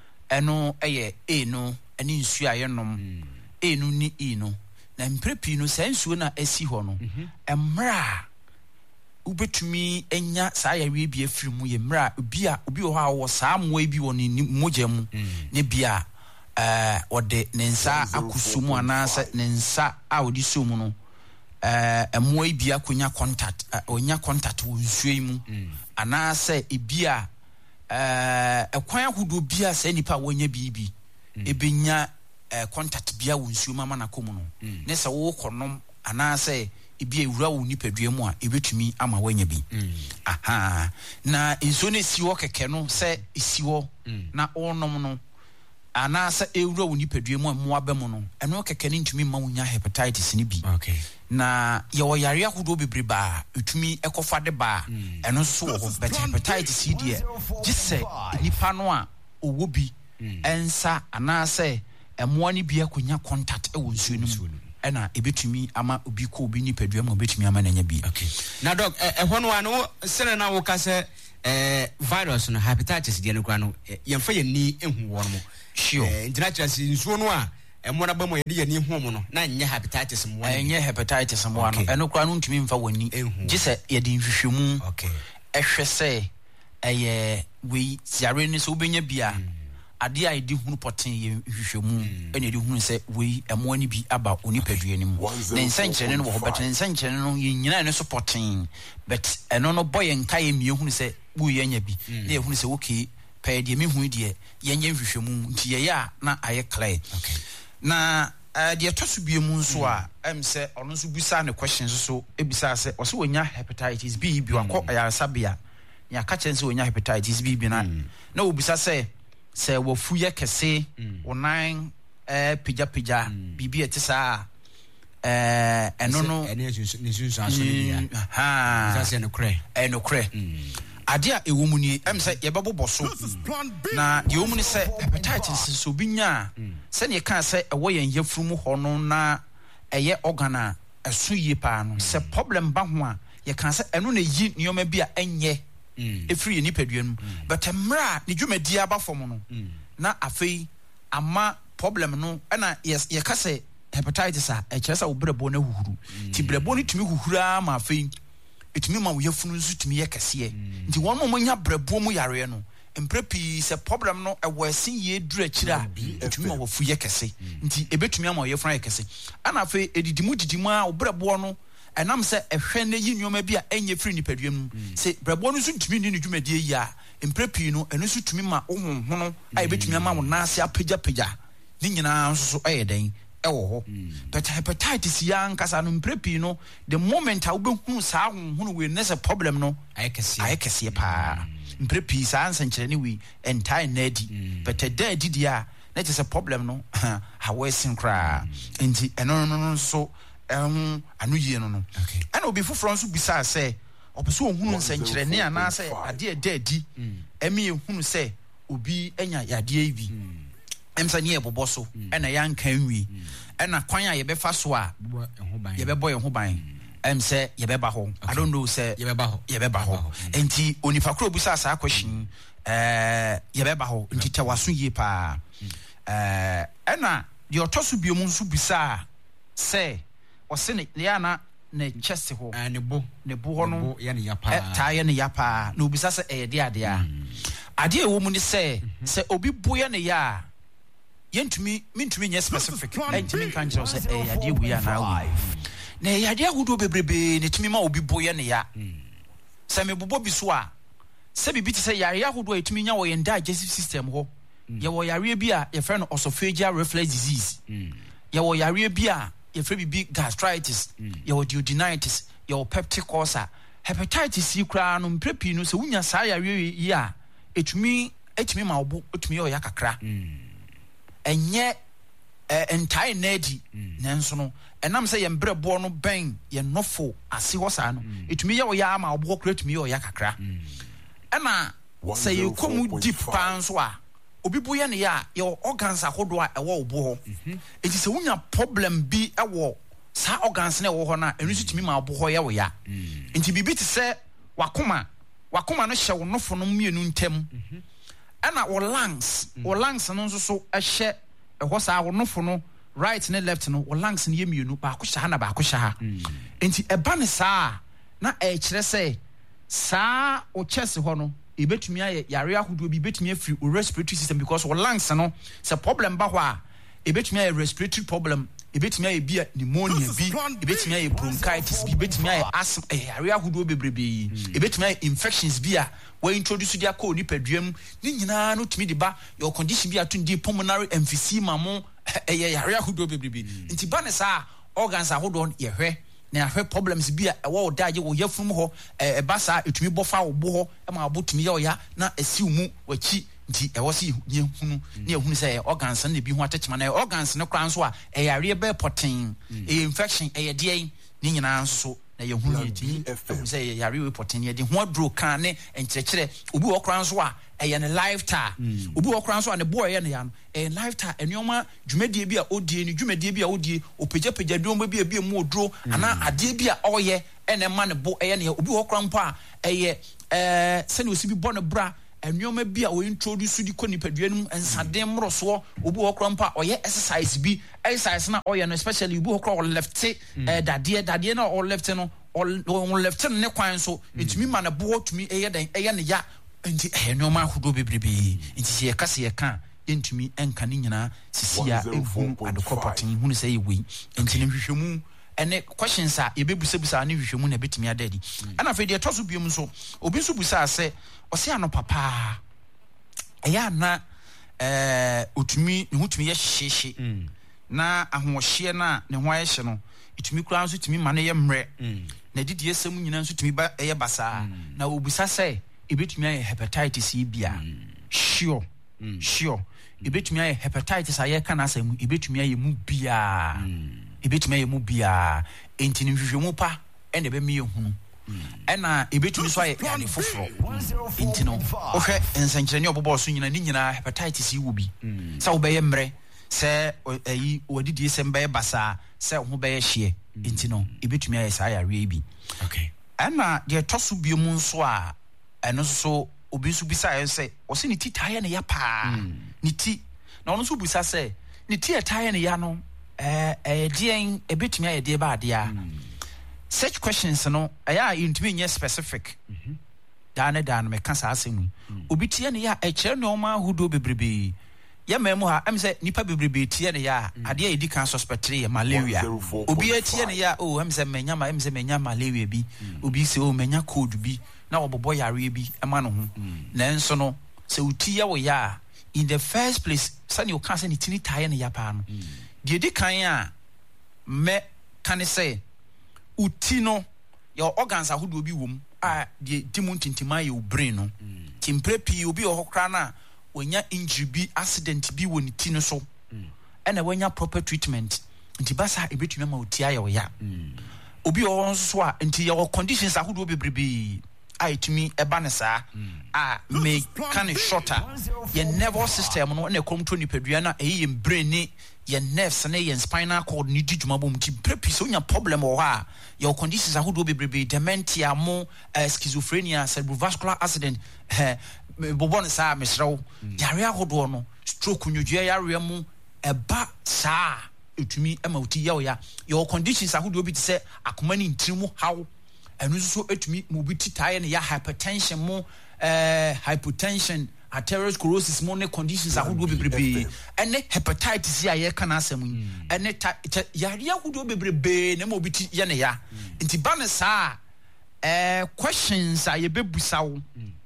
eno eye e no ene nsuo a ye nom e no ni e no na mprepi no sansuo na asi ho no emra ubetumi enya saa yawe bi afiri mu ye mra obi a obi ho a wo saa moa bi wo ni mogya mu ne bia eh ode ne nsa akusumu anasa ne nsa a odi somu no eh emoa bi akonya contact onya contact wo nsuo mu anasa ebia eh ekwan ahodo bia sa nipa wonya bibi ebenya Uh, contact bia wo nsuo mama na komu no mm. ne se wo konom anase ebi ewura wo nipadua mu a ebetumi ama wanya bi mm. aha na nsuo ne si wo keke no se esi wo mm. na onom no anase ewura wo nipadua mu a mo abem no eno keke ne ntumi ma wonya hepatitis ne bi okay na ye wo yare ahodo bebreba etumi ekofa de ba mm. eno so wo but hepatitis die gise nipa no a owo bi mm. ensa anase emoa ni bia konya contact e wonsuo no mu ɛna ebetumi ama obi ko obi ni padua ma obetumi ama nanya bi. Okay. Na doc eh ho no ano sene na wo ka se eh virus no hepatitis de no kwa no yemfa yeni ehu wo no. Sure. Eh international nsuo no a emo na ba mo yede yeni hu mo no na nye hepatitis mo. Enye hepatitis mo ano. Eno kwa no ntumi mfa wani. Gye se yede nhwehwemu. Okay. Ehwe se eye we siare ni so obenya bia. Ade a edi hunu poten ye hwehwemu ene edi hunu se we emo ani bi aba oni padua ni mu na nsankyere no wo betre nsankyere no ye nyina ne so poten but eno no boy nka ye mie hunu se bu ye nya bi na ye hunu se okay pa de me hunu de ye nya hwehwemu nti ye ya na aye clear. Okay. Na uh, de to so bie mu nso a em se ono so busa ne questions so ebisa se o se wonya hepatitis B bi wakọ ayarasabia ya ka chen se wonya hepatitis B bi na na obisa se se wo fuye kese wonan eh pija pija bibi etisa eh eno no ene ne sunsu aso ni ya ha za se no kre eh no kre ade a ewo mu ni em se ye bebobo so na ye wo mu ni se hepatitis so binya se ne ka se ewo yen yafuru ho no na eye organ aso yie pa no se problem ba ho a ye kan se eno na yi nioma bi a enye efiri ni paduanum but emra ni dwumadi aba fom no na afei ama problem no na yes ye ka se hepatitis a e kire sa wo brebo na huhuru ti brebo ni tumi huhura ma afei etumi ma wo yafunu nso tumi ye kese nti won mo nya brebo mu yare no emprepi se problem no e wo asin ye dura kira etumi ma wo fu ye kese nti ebetumi ama wo yafunu ye kese ana afei edidimu didimu a wo brebo no enam se ehwe na yi nyoma bi a enye free nipaduam se brebo no so ntumi ni dwumadie yi a emprepi no eno so tumi ma ohonhono a ebetumi ama wo nase apagya pagya ni nyina nso so eyeden ewo ho but hepatitis ya nkasa no emprepi no the moment a wo behunu sa honhono we nese problem no ayekese ayekese pa emprepi sa ansa nkyere ni we entire nadi but a dead dia na it is a problem no ha we sin kra enti eno no no so um anu yie no no ana obi foforo nso bisa se opeso ohunu nsenkyere ne ana se ade e daadi emi ehunu se obi enya yade bi emsa ne ebobo so ana yanka nwi ana kwan a ye befa so a ye bebo ye ho ban em se ye beba ho I don't know se ye beba ho ye beba ho enti onipa kro bisa sa question eh ye beba ho enti tawaso yie pa eh ana de otoso biom nso bisa se osene ya na na chest ho ne bo ne bo ho no ya ne yapa ta ya ne yapa na obisa se e de ade a ade e wo mu ni se se obi boya ne ya yentumi mintumi nye specific entimi kan kire se e ade wu ya na wu na e ade ahudo bebrebe ne tumi ma obi boya ne ya se me bobo bi so a se bibi ti se yare ahudo etumi nya wo yen digestive system ho ye wo yare bi a ye fe no esophageal reflux disease ye wo yare bi a ye fe bibi gastritis ye wo duodenitis ye wo peptic ulcer hepatitis yi kra no mprepi no se wunya sa yare yi a etumi etumi ma obo etumi yo yakakra enye entire nadi nanso no enam se ye mbrebo no ben ye nofo ase ho sa no etumi ye wo ya ma obo kra etumi yo yakakra ena se ye komu deep pan so a obi boye ne ya ye organs ahodo a ewo obo ho enti se wunya problem bi ewo sa organs na ewo ho na enu so tumi ma obo ho ye wo ya enti bibi ti se wakoma wakoma no hye wo nofo no mienu ntem ena wo lungs wo lungs no nso so ehye eho sa wo nofo no right ne left no wo lungs ne ye mienu ba ko hye na ba ko hye ha enti eba ne sa na e kire se sa o chest ho no ebetumi aye yare ahodo bi betumi afiri o respiratory system because wo lungs no se problem ba ho a ebetumi aye respiratory problem ebetumi aye bi pneumonia bi ebetumi aye bronchitis bi ebetumi aye asthma yare ahodo bebrebe ebetumi aye infections bi a we introduce dia ko ni paduam ni nyina no tumi de ba your condition bi atundi pulmonary emphysema mo eye yare ahodo bebrebe nti ba ne sa organs ahodo ye hwe na ahwe problems bi a ewo daje wo yafum ho e basa etumi bofa wo bo ho e ma abotumi ya oya na asiw mu wachi nti ewo si ye hunu na ehunu se organs na bi ho atechema na organs ne kran so a e yare be poten e infection e ye de ni nyina nso na ye hu ye ti e say yare report ne de ho adro kan ne enkyekere obi wo kran so a eye ne lifetime obi wo kran so a ne boy ye ne ya no e lifetime enyoma dwumadie bi a odie ne dwumadie bi a odie opagapagya dwom bi a bi mu odro ana ade bi a oye ene ma ne bo eye ne obi wo kran po a eye eh se ne osibi bo ne bra enyoma bi a o introduce di ko nipaduanum ensade mroso obi wo kran po a oye exercise bi exercise na oye no especially obi wo kran left eh dade dade na all left no all left ne kwan so etumi ma ne bo tumi eye den eye ne ya nti enyoma ahodo bebrebe nti ye kase ye kan entumi enka ne nyina sisia ehu adekopatin hu ne say we nti ne hwehwemu ene questions a ye bebusabusa ne hwehwemu na betumi adadi ana fe de toso biom so obi so busa ase ose ano papa eya na eh otumi ne hutumi ye hyehye na ahohye na ne ho ayehye no etumi kura nso tumi ma ne ye mre na didi esem nyina nso tumi ba eye basa na obusa say ebetumi aye hepatitis bia sure sure ebetumi aye hepatitis aye kana asem ebetumi aye mu bia ebetumi aye mu bia enti ne hwehwemu pa ene be me ehunu ena ebetumi so aye yane foforo enti no ohwe ensankyerene obobo so nyina ni nyina hepatitis wo bi sa wo be ye mre se ayi wadidi esem be basa se ho be ye hye enti no ebetumi aye sa ya re bi okay ena de toso biom nso a eno so obi so bisa ye say o se ni ti taye ne ya pa ni ti na ono so bisa say ni ti taye ne ya no eh eh dien ebetumi aye de ba de a such questions no aya intimi nye specific mhm dane dane me kasa asemu obi tie ne ya e kire no ma hudo bebrebe ya memu ha am say nipa bebrebe tie ne ya ade edi kan suspect re malaria obi tie ne ya oh am say menya ma am say menya malaria bi obi say oh menya cold bi na obobo yare bi ema no ho na enso no se uti ya wo ya in the first place sani o kan say ni tini taye ne ya pa no de di kan a me kan say uti no your organs ahodo bi wom a de dimu tintima ye brain no timpre pi obi o hokra na onya injury bi accident bi woni ti no so ena wanya proper treatment nti basa ebetumi ma uti aye wo ya obi o so a nti your conditions ahodo bebrebe I to me a banasa ah make kind of shorter your nervous system no na come to ni peduana e brain ni your nerves na your spinal cord ni diduma bom ti prepi so nya problem o ha your conditions are do be dementia mo uh, schizophrenia cerebrovascular accident eh bobon sa mesrew yare ahodo no stroke nyudua yare mu eba sa etumi emauti ya ya your conditions are do be say akoma ni ntrimu how enu so etumi mobiti taye ne ya hypertension mo eh hypotension atherosclerosis mo ne conditions ahodo bebrebe ene hepatitis ya ye kana asem ene yare ahodo bebrebe ne mobiti ye ne ya nti ba ne sa eh questions a ye bebusa wo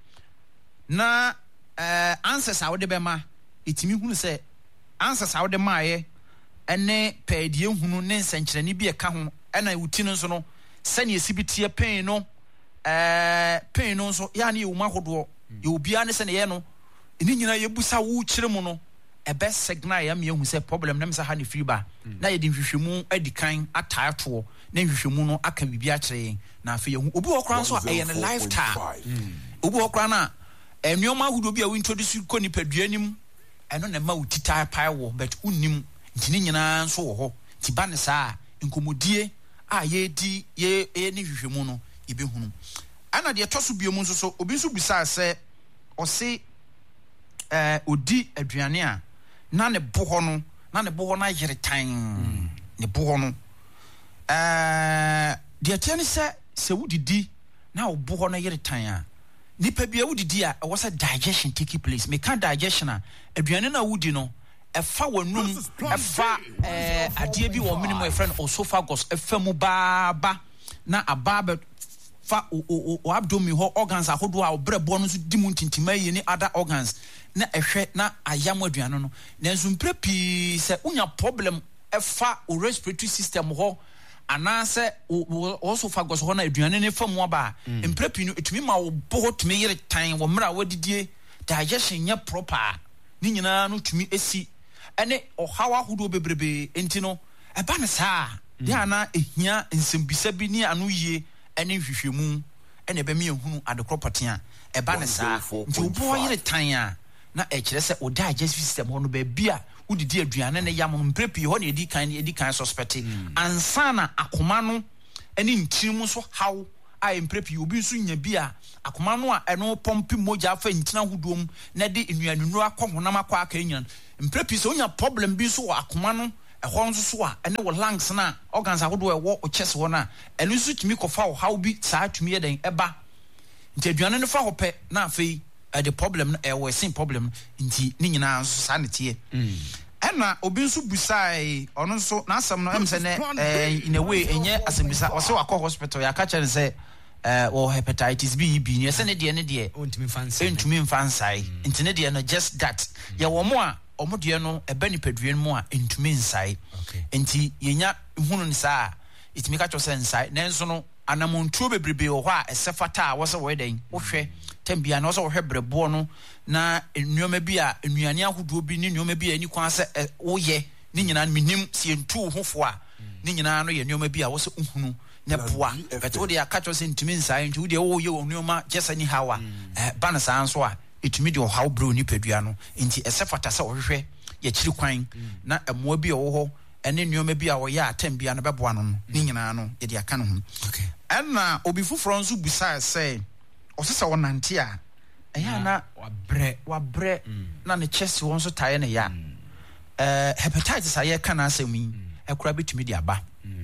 na eh answers a wo de be ma etimi hunu se answers a wo de ma ye ene pedie hunu ne nsenkyerene bi e ka ho ena wuti no so no sani esibitie pain no eh pain no so ya na ye uma hodo ye obia ne sene ye no eni nyina ye busa wo kire mu no e be signal ya me hu se problem na me sa ha ne free ba na ye di hwehwemu adikan ataato na hwehwemu no aka bibia kire na afa ye hu obi wo kran so e ye ne lifetime obi wo kran na enyoma hodo bi a we introduce ko ni paduanim eno na ma utita pai wo but unnim ntini nyina so wo ho ti ba ne sa nkomodie a ye di ye ye ni hwehwemu no ibe hunu ana de toso biom nso so obi nso bisa se o se eh odi aduane a na ne boho no na ne boho na yere tan ne boho no eh de tiane se se wudidi na wo boho na yere tan a nipa bia wudidi a e was a digestion take place me kan digestion a aduane na wudi no efa wanum efa eh adie bi wo minimum e friend esophagus efa mu baaba na ababa fa o o abdomen ho organs ahodo a obrebo no so di mu ntintima yi ni other organs na ehwe na ayam aduane no na nso mprepi se unya problem efa o respiratory system ho anase o esophagus ho na aduane ne fa mu aba mprepi no etumi ma wo bo tumi yire tan wo mra wadidie digestion nya proper ni nyina no tumi esi ene ohawa hudo bebrebe enti no eba ne saa dia na ehia nsembisa bi ni anu yie ene hwehwemu ene be me ehunu adekopotea e ba ne saa nti obo yire tan a na e kire se o digestive system ho no ba bia udidi aduane ne yam no mprepi ho na edi kan edi kan suspect ansa na akoma no ene ntirim so haw a mprepi obi nso nya bia akoma no a eno pompi moja afa ntina hodom na de enuanunu akohonam akwa aka nyan mprepi so nya problem bi so akoma no ehon so so a ene wo lungs na organs ahodo e wo o chest wo na eno nso tumi kofa wo haw bi saa tumi e den eba nti aduane no fa hope na afei uh, the problem e uh, we same problem nti ni nyina nso saa ne tie ena obi nso busai ono nso na asem no em se ne uh, in a way enye asem bisa o se wakọ hospital ya ka chere se uh, or hepatitis B B ne se ne de ne de ontumi fansai ontumi fansai nti ne de no just that ya wo mo a omo de no eba ni paduen mo a entumi nsai nti yenya hunu ne saa itimi ka cho se nsai nenso no anamontuo bebrebe wo ha esefata a wo se wo den wo hwe tambia na wo se wo hwe brebo no na nnuoma bi a nnuane ahodo bi ni nnuoma bi ani kwan se wo ye ni nyina minim sie ntu hofo a ni nyina no ye nnuoma bi a wo se uhunu ne boa but wo de aka cho se ntumi nsai ntu wo de wo ye wo nnuoma just any hawa eh ba na saa nso a etumi de wo haw bro ni padua no nti esefata se wo hwe ye kiri kwan na emoa bi wo ho ene nnuoma bi a wo ye atam bia no beboa no ni nyina no ye de aka no ho okay ena obi fufuro nso busa say osesa wonante a eya na wabre wabre na ne chest won so taye ne ya eh hepatitis aye kana asemi ekura betumi de aba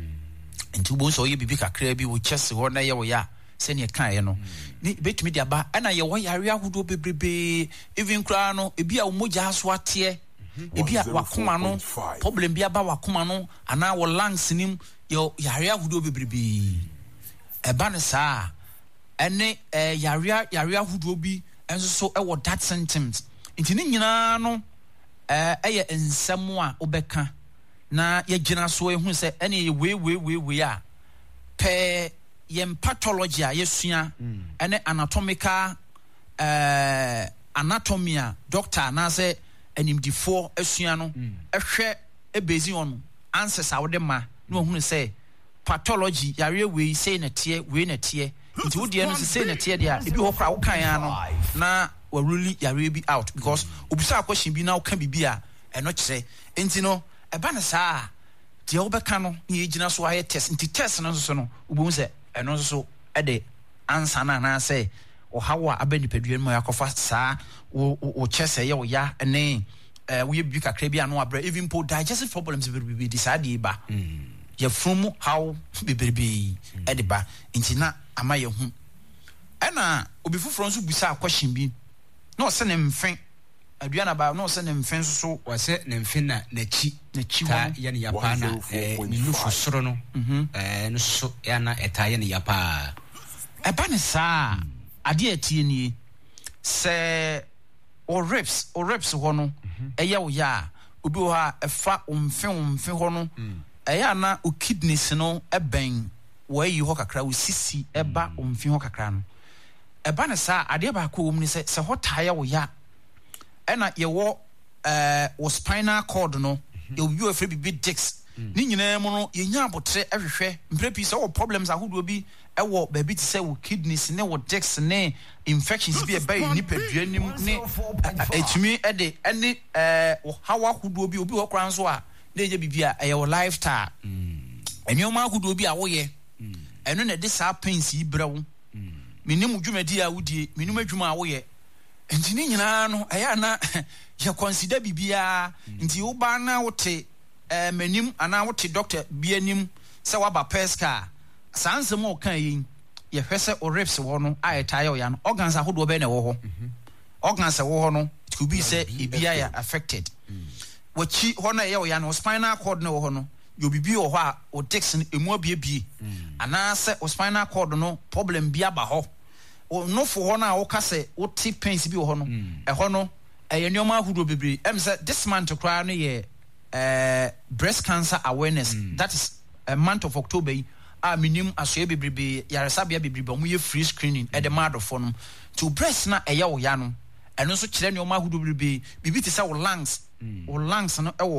nti bo so ye bibi kakra bi wo chest wo na ye wo ya se ne kan ye no ni betumi de aba ena ye wo yare ahodo bebrebe even kura no ebi a wo moja aso ate ebi a wakoma no problem bi aba wakoma no ana wo lungs nim yo yare ahodo bebrebe eba ne saa ene eh, yarea yarea hudo bi enso so e wo that symptoms nti ni nyina no eh eye ensem a obeka na ye gina so ehun se ene ye we we we we a pe ye pathology a yesua mm. ene anatomical eh anatomy a doctor na se animdifo asua no mm. ehwe ebezi on answers a wo de ma no ehun se pathology yare we say na tie we na tie nti wo de no say na tie dia ebi ho kra wo kan ya no na wa really yare bi out because obisa question bi na wo kan bibia eno kire nti no eba na saa tie wo beka no na ye gina so aye test nti test no so no obo se eno so e de answer na na say o hawa abani paduan mo yakofa saa wo wo chest ye wo ya ene eh wo ye bi kakra bi ano abra even po digestive problems be be decide ba ye from how beberebe ediba intina ama ye hu ena obi fufuro nso busa question bi na ose ne mfen aduana ba na ose ne mfen so wase ne mfen na nachi nachi ta ye ne yapa na eh ni lufu soro no eh no so ya na eta ye ne yapa eba ne saa ade atie ni se o reps o reps ho no eye wo ya obi ho a efa omfen omfen ho no eya na o kidneys no eben wo yi ho kakra o sisi eba omfi ho kakra no eba ne sa ade ba ko wom ni se se ho taye wo ya ena ye wo eh wo spinal cord no ye wo afre bi discs ni nyina mu no ye nya abotre ehwehwe mprepi se wo problems ahodo bi ewo ba bi ti se wo kidneys ne wo discs ne infections bi e ba ni padua nim ne etumi e de ene eh wo hawa ahodo bi obi wo kran so a na ye bibia e your lifestyle enioma ahodo bi a wo ye eno na de sa pains yi brewo minim dwumadi a wodie minim adwuma a wo ye enti ni nyina no eya na ye consider bibia nti wo ba na wote eh manim ana wote doctor bi anim se waba peska sansem o kan yin ye hwese o reps wo no a etaye o ya no organs ahodo be na wo ho organs wo ho no it could be say ebia ya affected wachi ho na ye o ya no spinal cord na wo ho no yo bibi o ho a o disc emu abiebie ana se o spinal cord no problem bia ba ho o no fo ho na wo ka se wo ti pains bi wo ho no e ho no e ye nyoma ahodo bebre em se this month kra no ye uh, breast cancer awareness mm. that is a month of October a minim asoe bebrebe yaresabia bebrebe mo ye free screening mm. e de mad of no to breast na e ye wo ya no eno so kire nyoma ahodo bebrebe bibi ti se wo lungs mm. wo lungs no e wo ho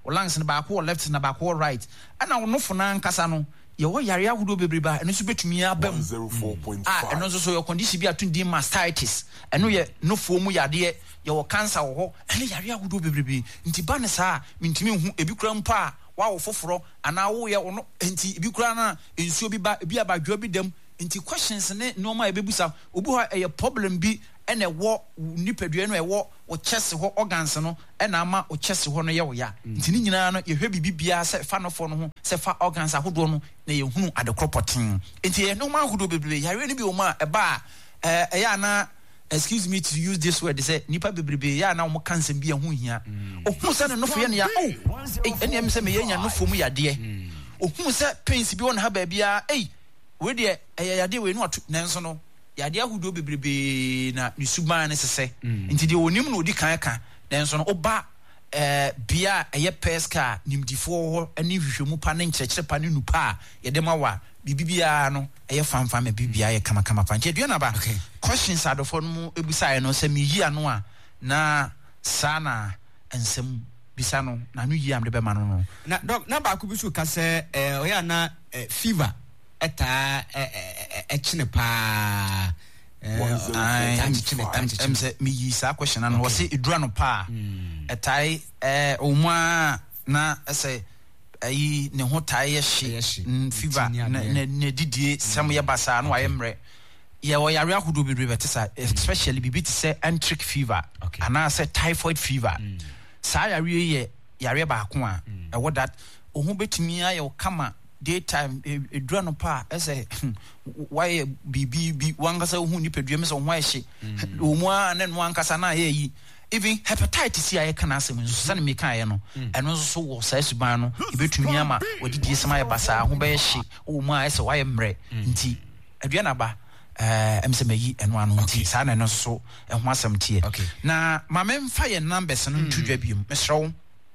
o lungs na baako or left na baako or right ana wo no fona nkasa no ye wo yare ahodo bebreba eno so betumi abam ah eno so so your condition bi atundi mastitis eno ye no fo mu yade ye wo cancer wo ho ene yare ahodo bebrebe nti ba ne saa mentimi hu ebi kura mpa wa wo foforo ana wo ye wo no nti ebi kura na ensuo bi ba ebi abadwo bi dem nti questions ne no ma ebebusa obi ho eye problem bi ene wo nipadua no ewo wo chest ho organs no ena ama o chest ho no ye wo ya nti ni nyina no ye hwe bibia se fa no fo no ho se fa organs ahodo no na ye hunu adekropotin nti ye no ma ahodo bebrebe yare ni bi o ma eba eh eh ya na excuse me to use this word say nipa bebrebe ya na o cancer bi ehun hia o hu se no fo ye ne ya oh ene em se me ye nya no fo mu yade o hu se pains bi won ha ba bia eh we de eh yade we no nanso no yade ahudo bebrebe na nisuban ne sese nti de onim no odi kan ka nanso no oba eh bia eye peska nimdifo ho ani hwehwemu pa ne nkyerɛkyerɛ pa ne nupa yede mawa bibibia no eye fanfan me bibia ye kama kama pa nti aduana ba questions adofo no ebusa no se meyi ano a na sana ensem bisa no na no yi am de be ma no no na doc na ba ku bisu ka se eh oya na fever eta e chine pa eh am chine am chine say me yi sa question and was it edura no pa etai eh omwa na say ayi ne ho tai ye hye fever na na didie sam ye basa no ayemre ye wo yare ahodo bebre betesa especially bibi ti say enteric fever and I say typhoid fever sa yare ye yare ba ko a e wo that ohun betumi aye kama daytime edura no pa ese why bibi bi wankasa hu ni pedua me so ho ahye omu a ne no wankasa na ye yi even hepatitis ya ye kana asem nso sane me kan ye no eno so wo sa suban no ebetumi ama odidie sema ye basa ho be hye omu a ese why mre nti adua na ba eh em se meyi eno ano nti sa na no so e ho asem tie na ma me mfa ye numbers no ntudwa biom mesrew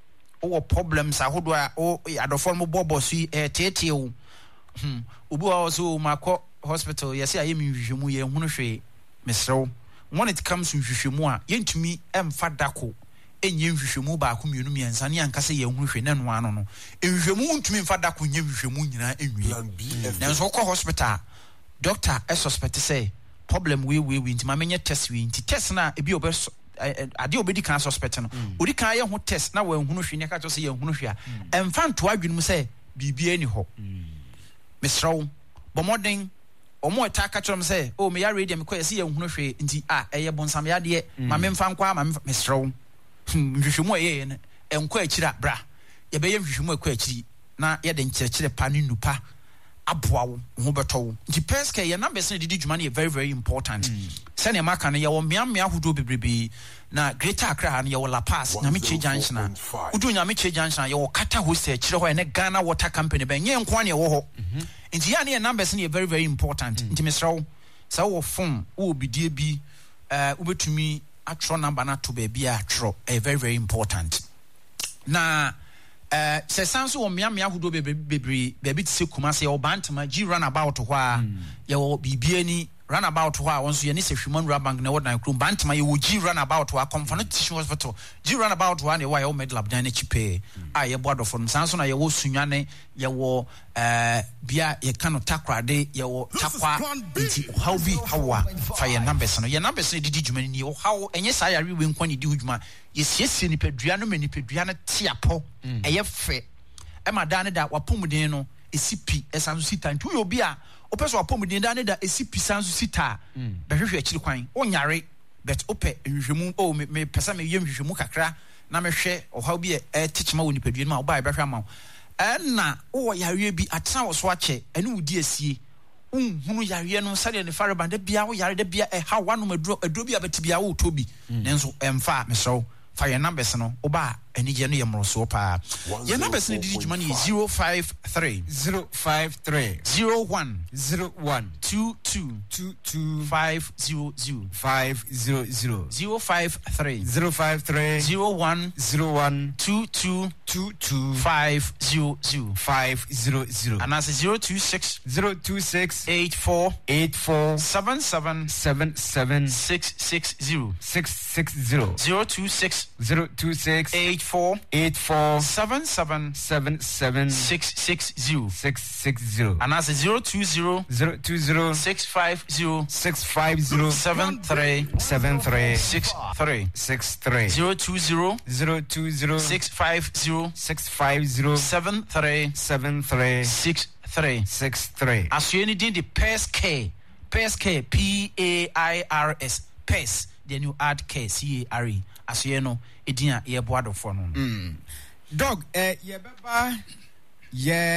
o problems ahodo a o adofo mo bobo su eh tietie o hm obi wa so makọ hospital yesi aye mi hwehwemu ye hunu hwe mesrew when it comes to hwehwemu a yentumi emfa dako enye hwehwemu ba ko mienu miensa ne ankasa ye hunu hwe nanu ano no hwehwemu ntumi mfa dako nye hwehwemu nyina enwie na so ko hospital doctor e suspect say problem we we we ntima menye test we nti test na ebi obe ade obedi kan suspect no odi kan ye ho test na wan hunu hwe ne ka to say ye hunu hwe a emfa nto adwenu say bibia ni ho mesraw bomoden omo eta ka trom say o me ya ready me ko say ye hunu hwe nti ah eye bonsam ya de ma me mfa nkwa ma mesraw hwehwemu ye ne enko akira bra ye be ye hwehwemu akwa akiri na ye de nkyerɛkyerɛ pa ne nupa aboawo ho beto nti peska ye numbers ne didi dwuma ne very very important sɛ ne maka ne ye wo meamea hodo bebrebe na Greater Accra ne ye wo La Paz na me che junction na udu nya me che junction ye wo kata hostel kyerɛ hɔ ne Ghana Water Company ben ye nko ne wo hɔ nti ya ne numbers ne very very important nti mesrawo sɛ wo phone wo bidie bi eh ubetumi atro number na to ba bia atro e very very important na eh se sanso wo mea mea hodo bebre bebi tse kuma se wo bantama G run about ho a ye wo bibia ni run about ho a wonso ye ne se hwuman rubber bank na wo dan krum bantama ye wo G run about ho a Comfort Tissue Hospital G run about ho a ne wa ye wo medical abdan na chipe a ye boado from sanso na ye wo sunwane ye wo eh bia ye kano takrade ye wo takwa nti how bi hawa fa ye numbers no ye numbers ne didi dwuma ni wo how enye sa yare we nkwa ne di dwuma ye siesie ni pedua no mani pedua na tiapo eye fe e ma da ne da wapomuden no esipi esanso sita nti wo bi a opeso wapomuden da ne da esipi sanso sita be hwehwe akiri kwan onyare but ope hwehwemu o me pesa me yem hwehwemu kakra na me hwe o how bi e tichima wo ni pedua no ma wo ba e be hwe ama na wo yare bi atena wo so ache ene wo di asie unhunu yare no sade ne fare bande bia wo yare de bia e ha wano maduro aduro bia beti bia wo tobi nenso emfa meso fa your numbers no oba eni je no ye mroso pa your numbers no didi dwuma ni zero five three zero five three zero one zero one two two two two five zero zero five zero zero zero five three zero five three zero one zero one two two two two five zero zero five zero zero and that's zero two six zero two six eight four eight four seven seven seven seven six six zero six six zero zero two six zero two six eight four eight four seven seven seven seven six six zero six six zero and that's zero two zero zero two zero six five zero six five zero seven three seven three six three six three zero two zero zero two zero six five zero six five zero seven three seven three six three six three. As you need the Pairs K, Pairs K, P A I R S, Pairs. Then you add K, C A R E. As you know, it didn't hear board of phone. Dog, eh, yeah, baba, yeah.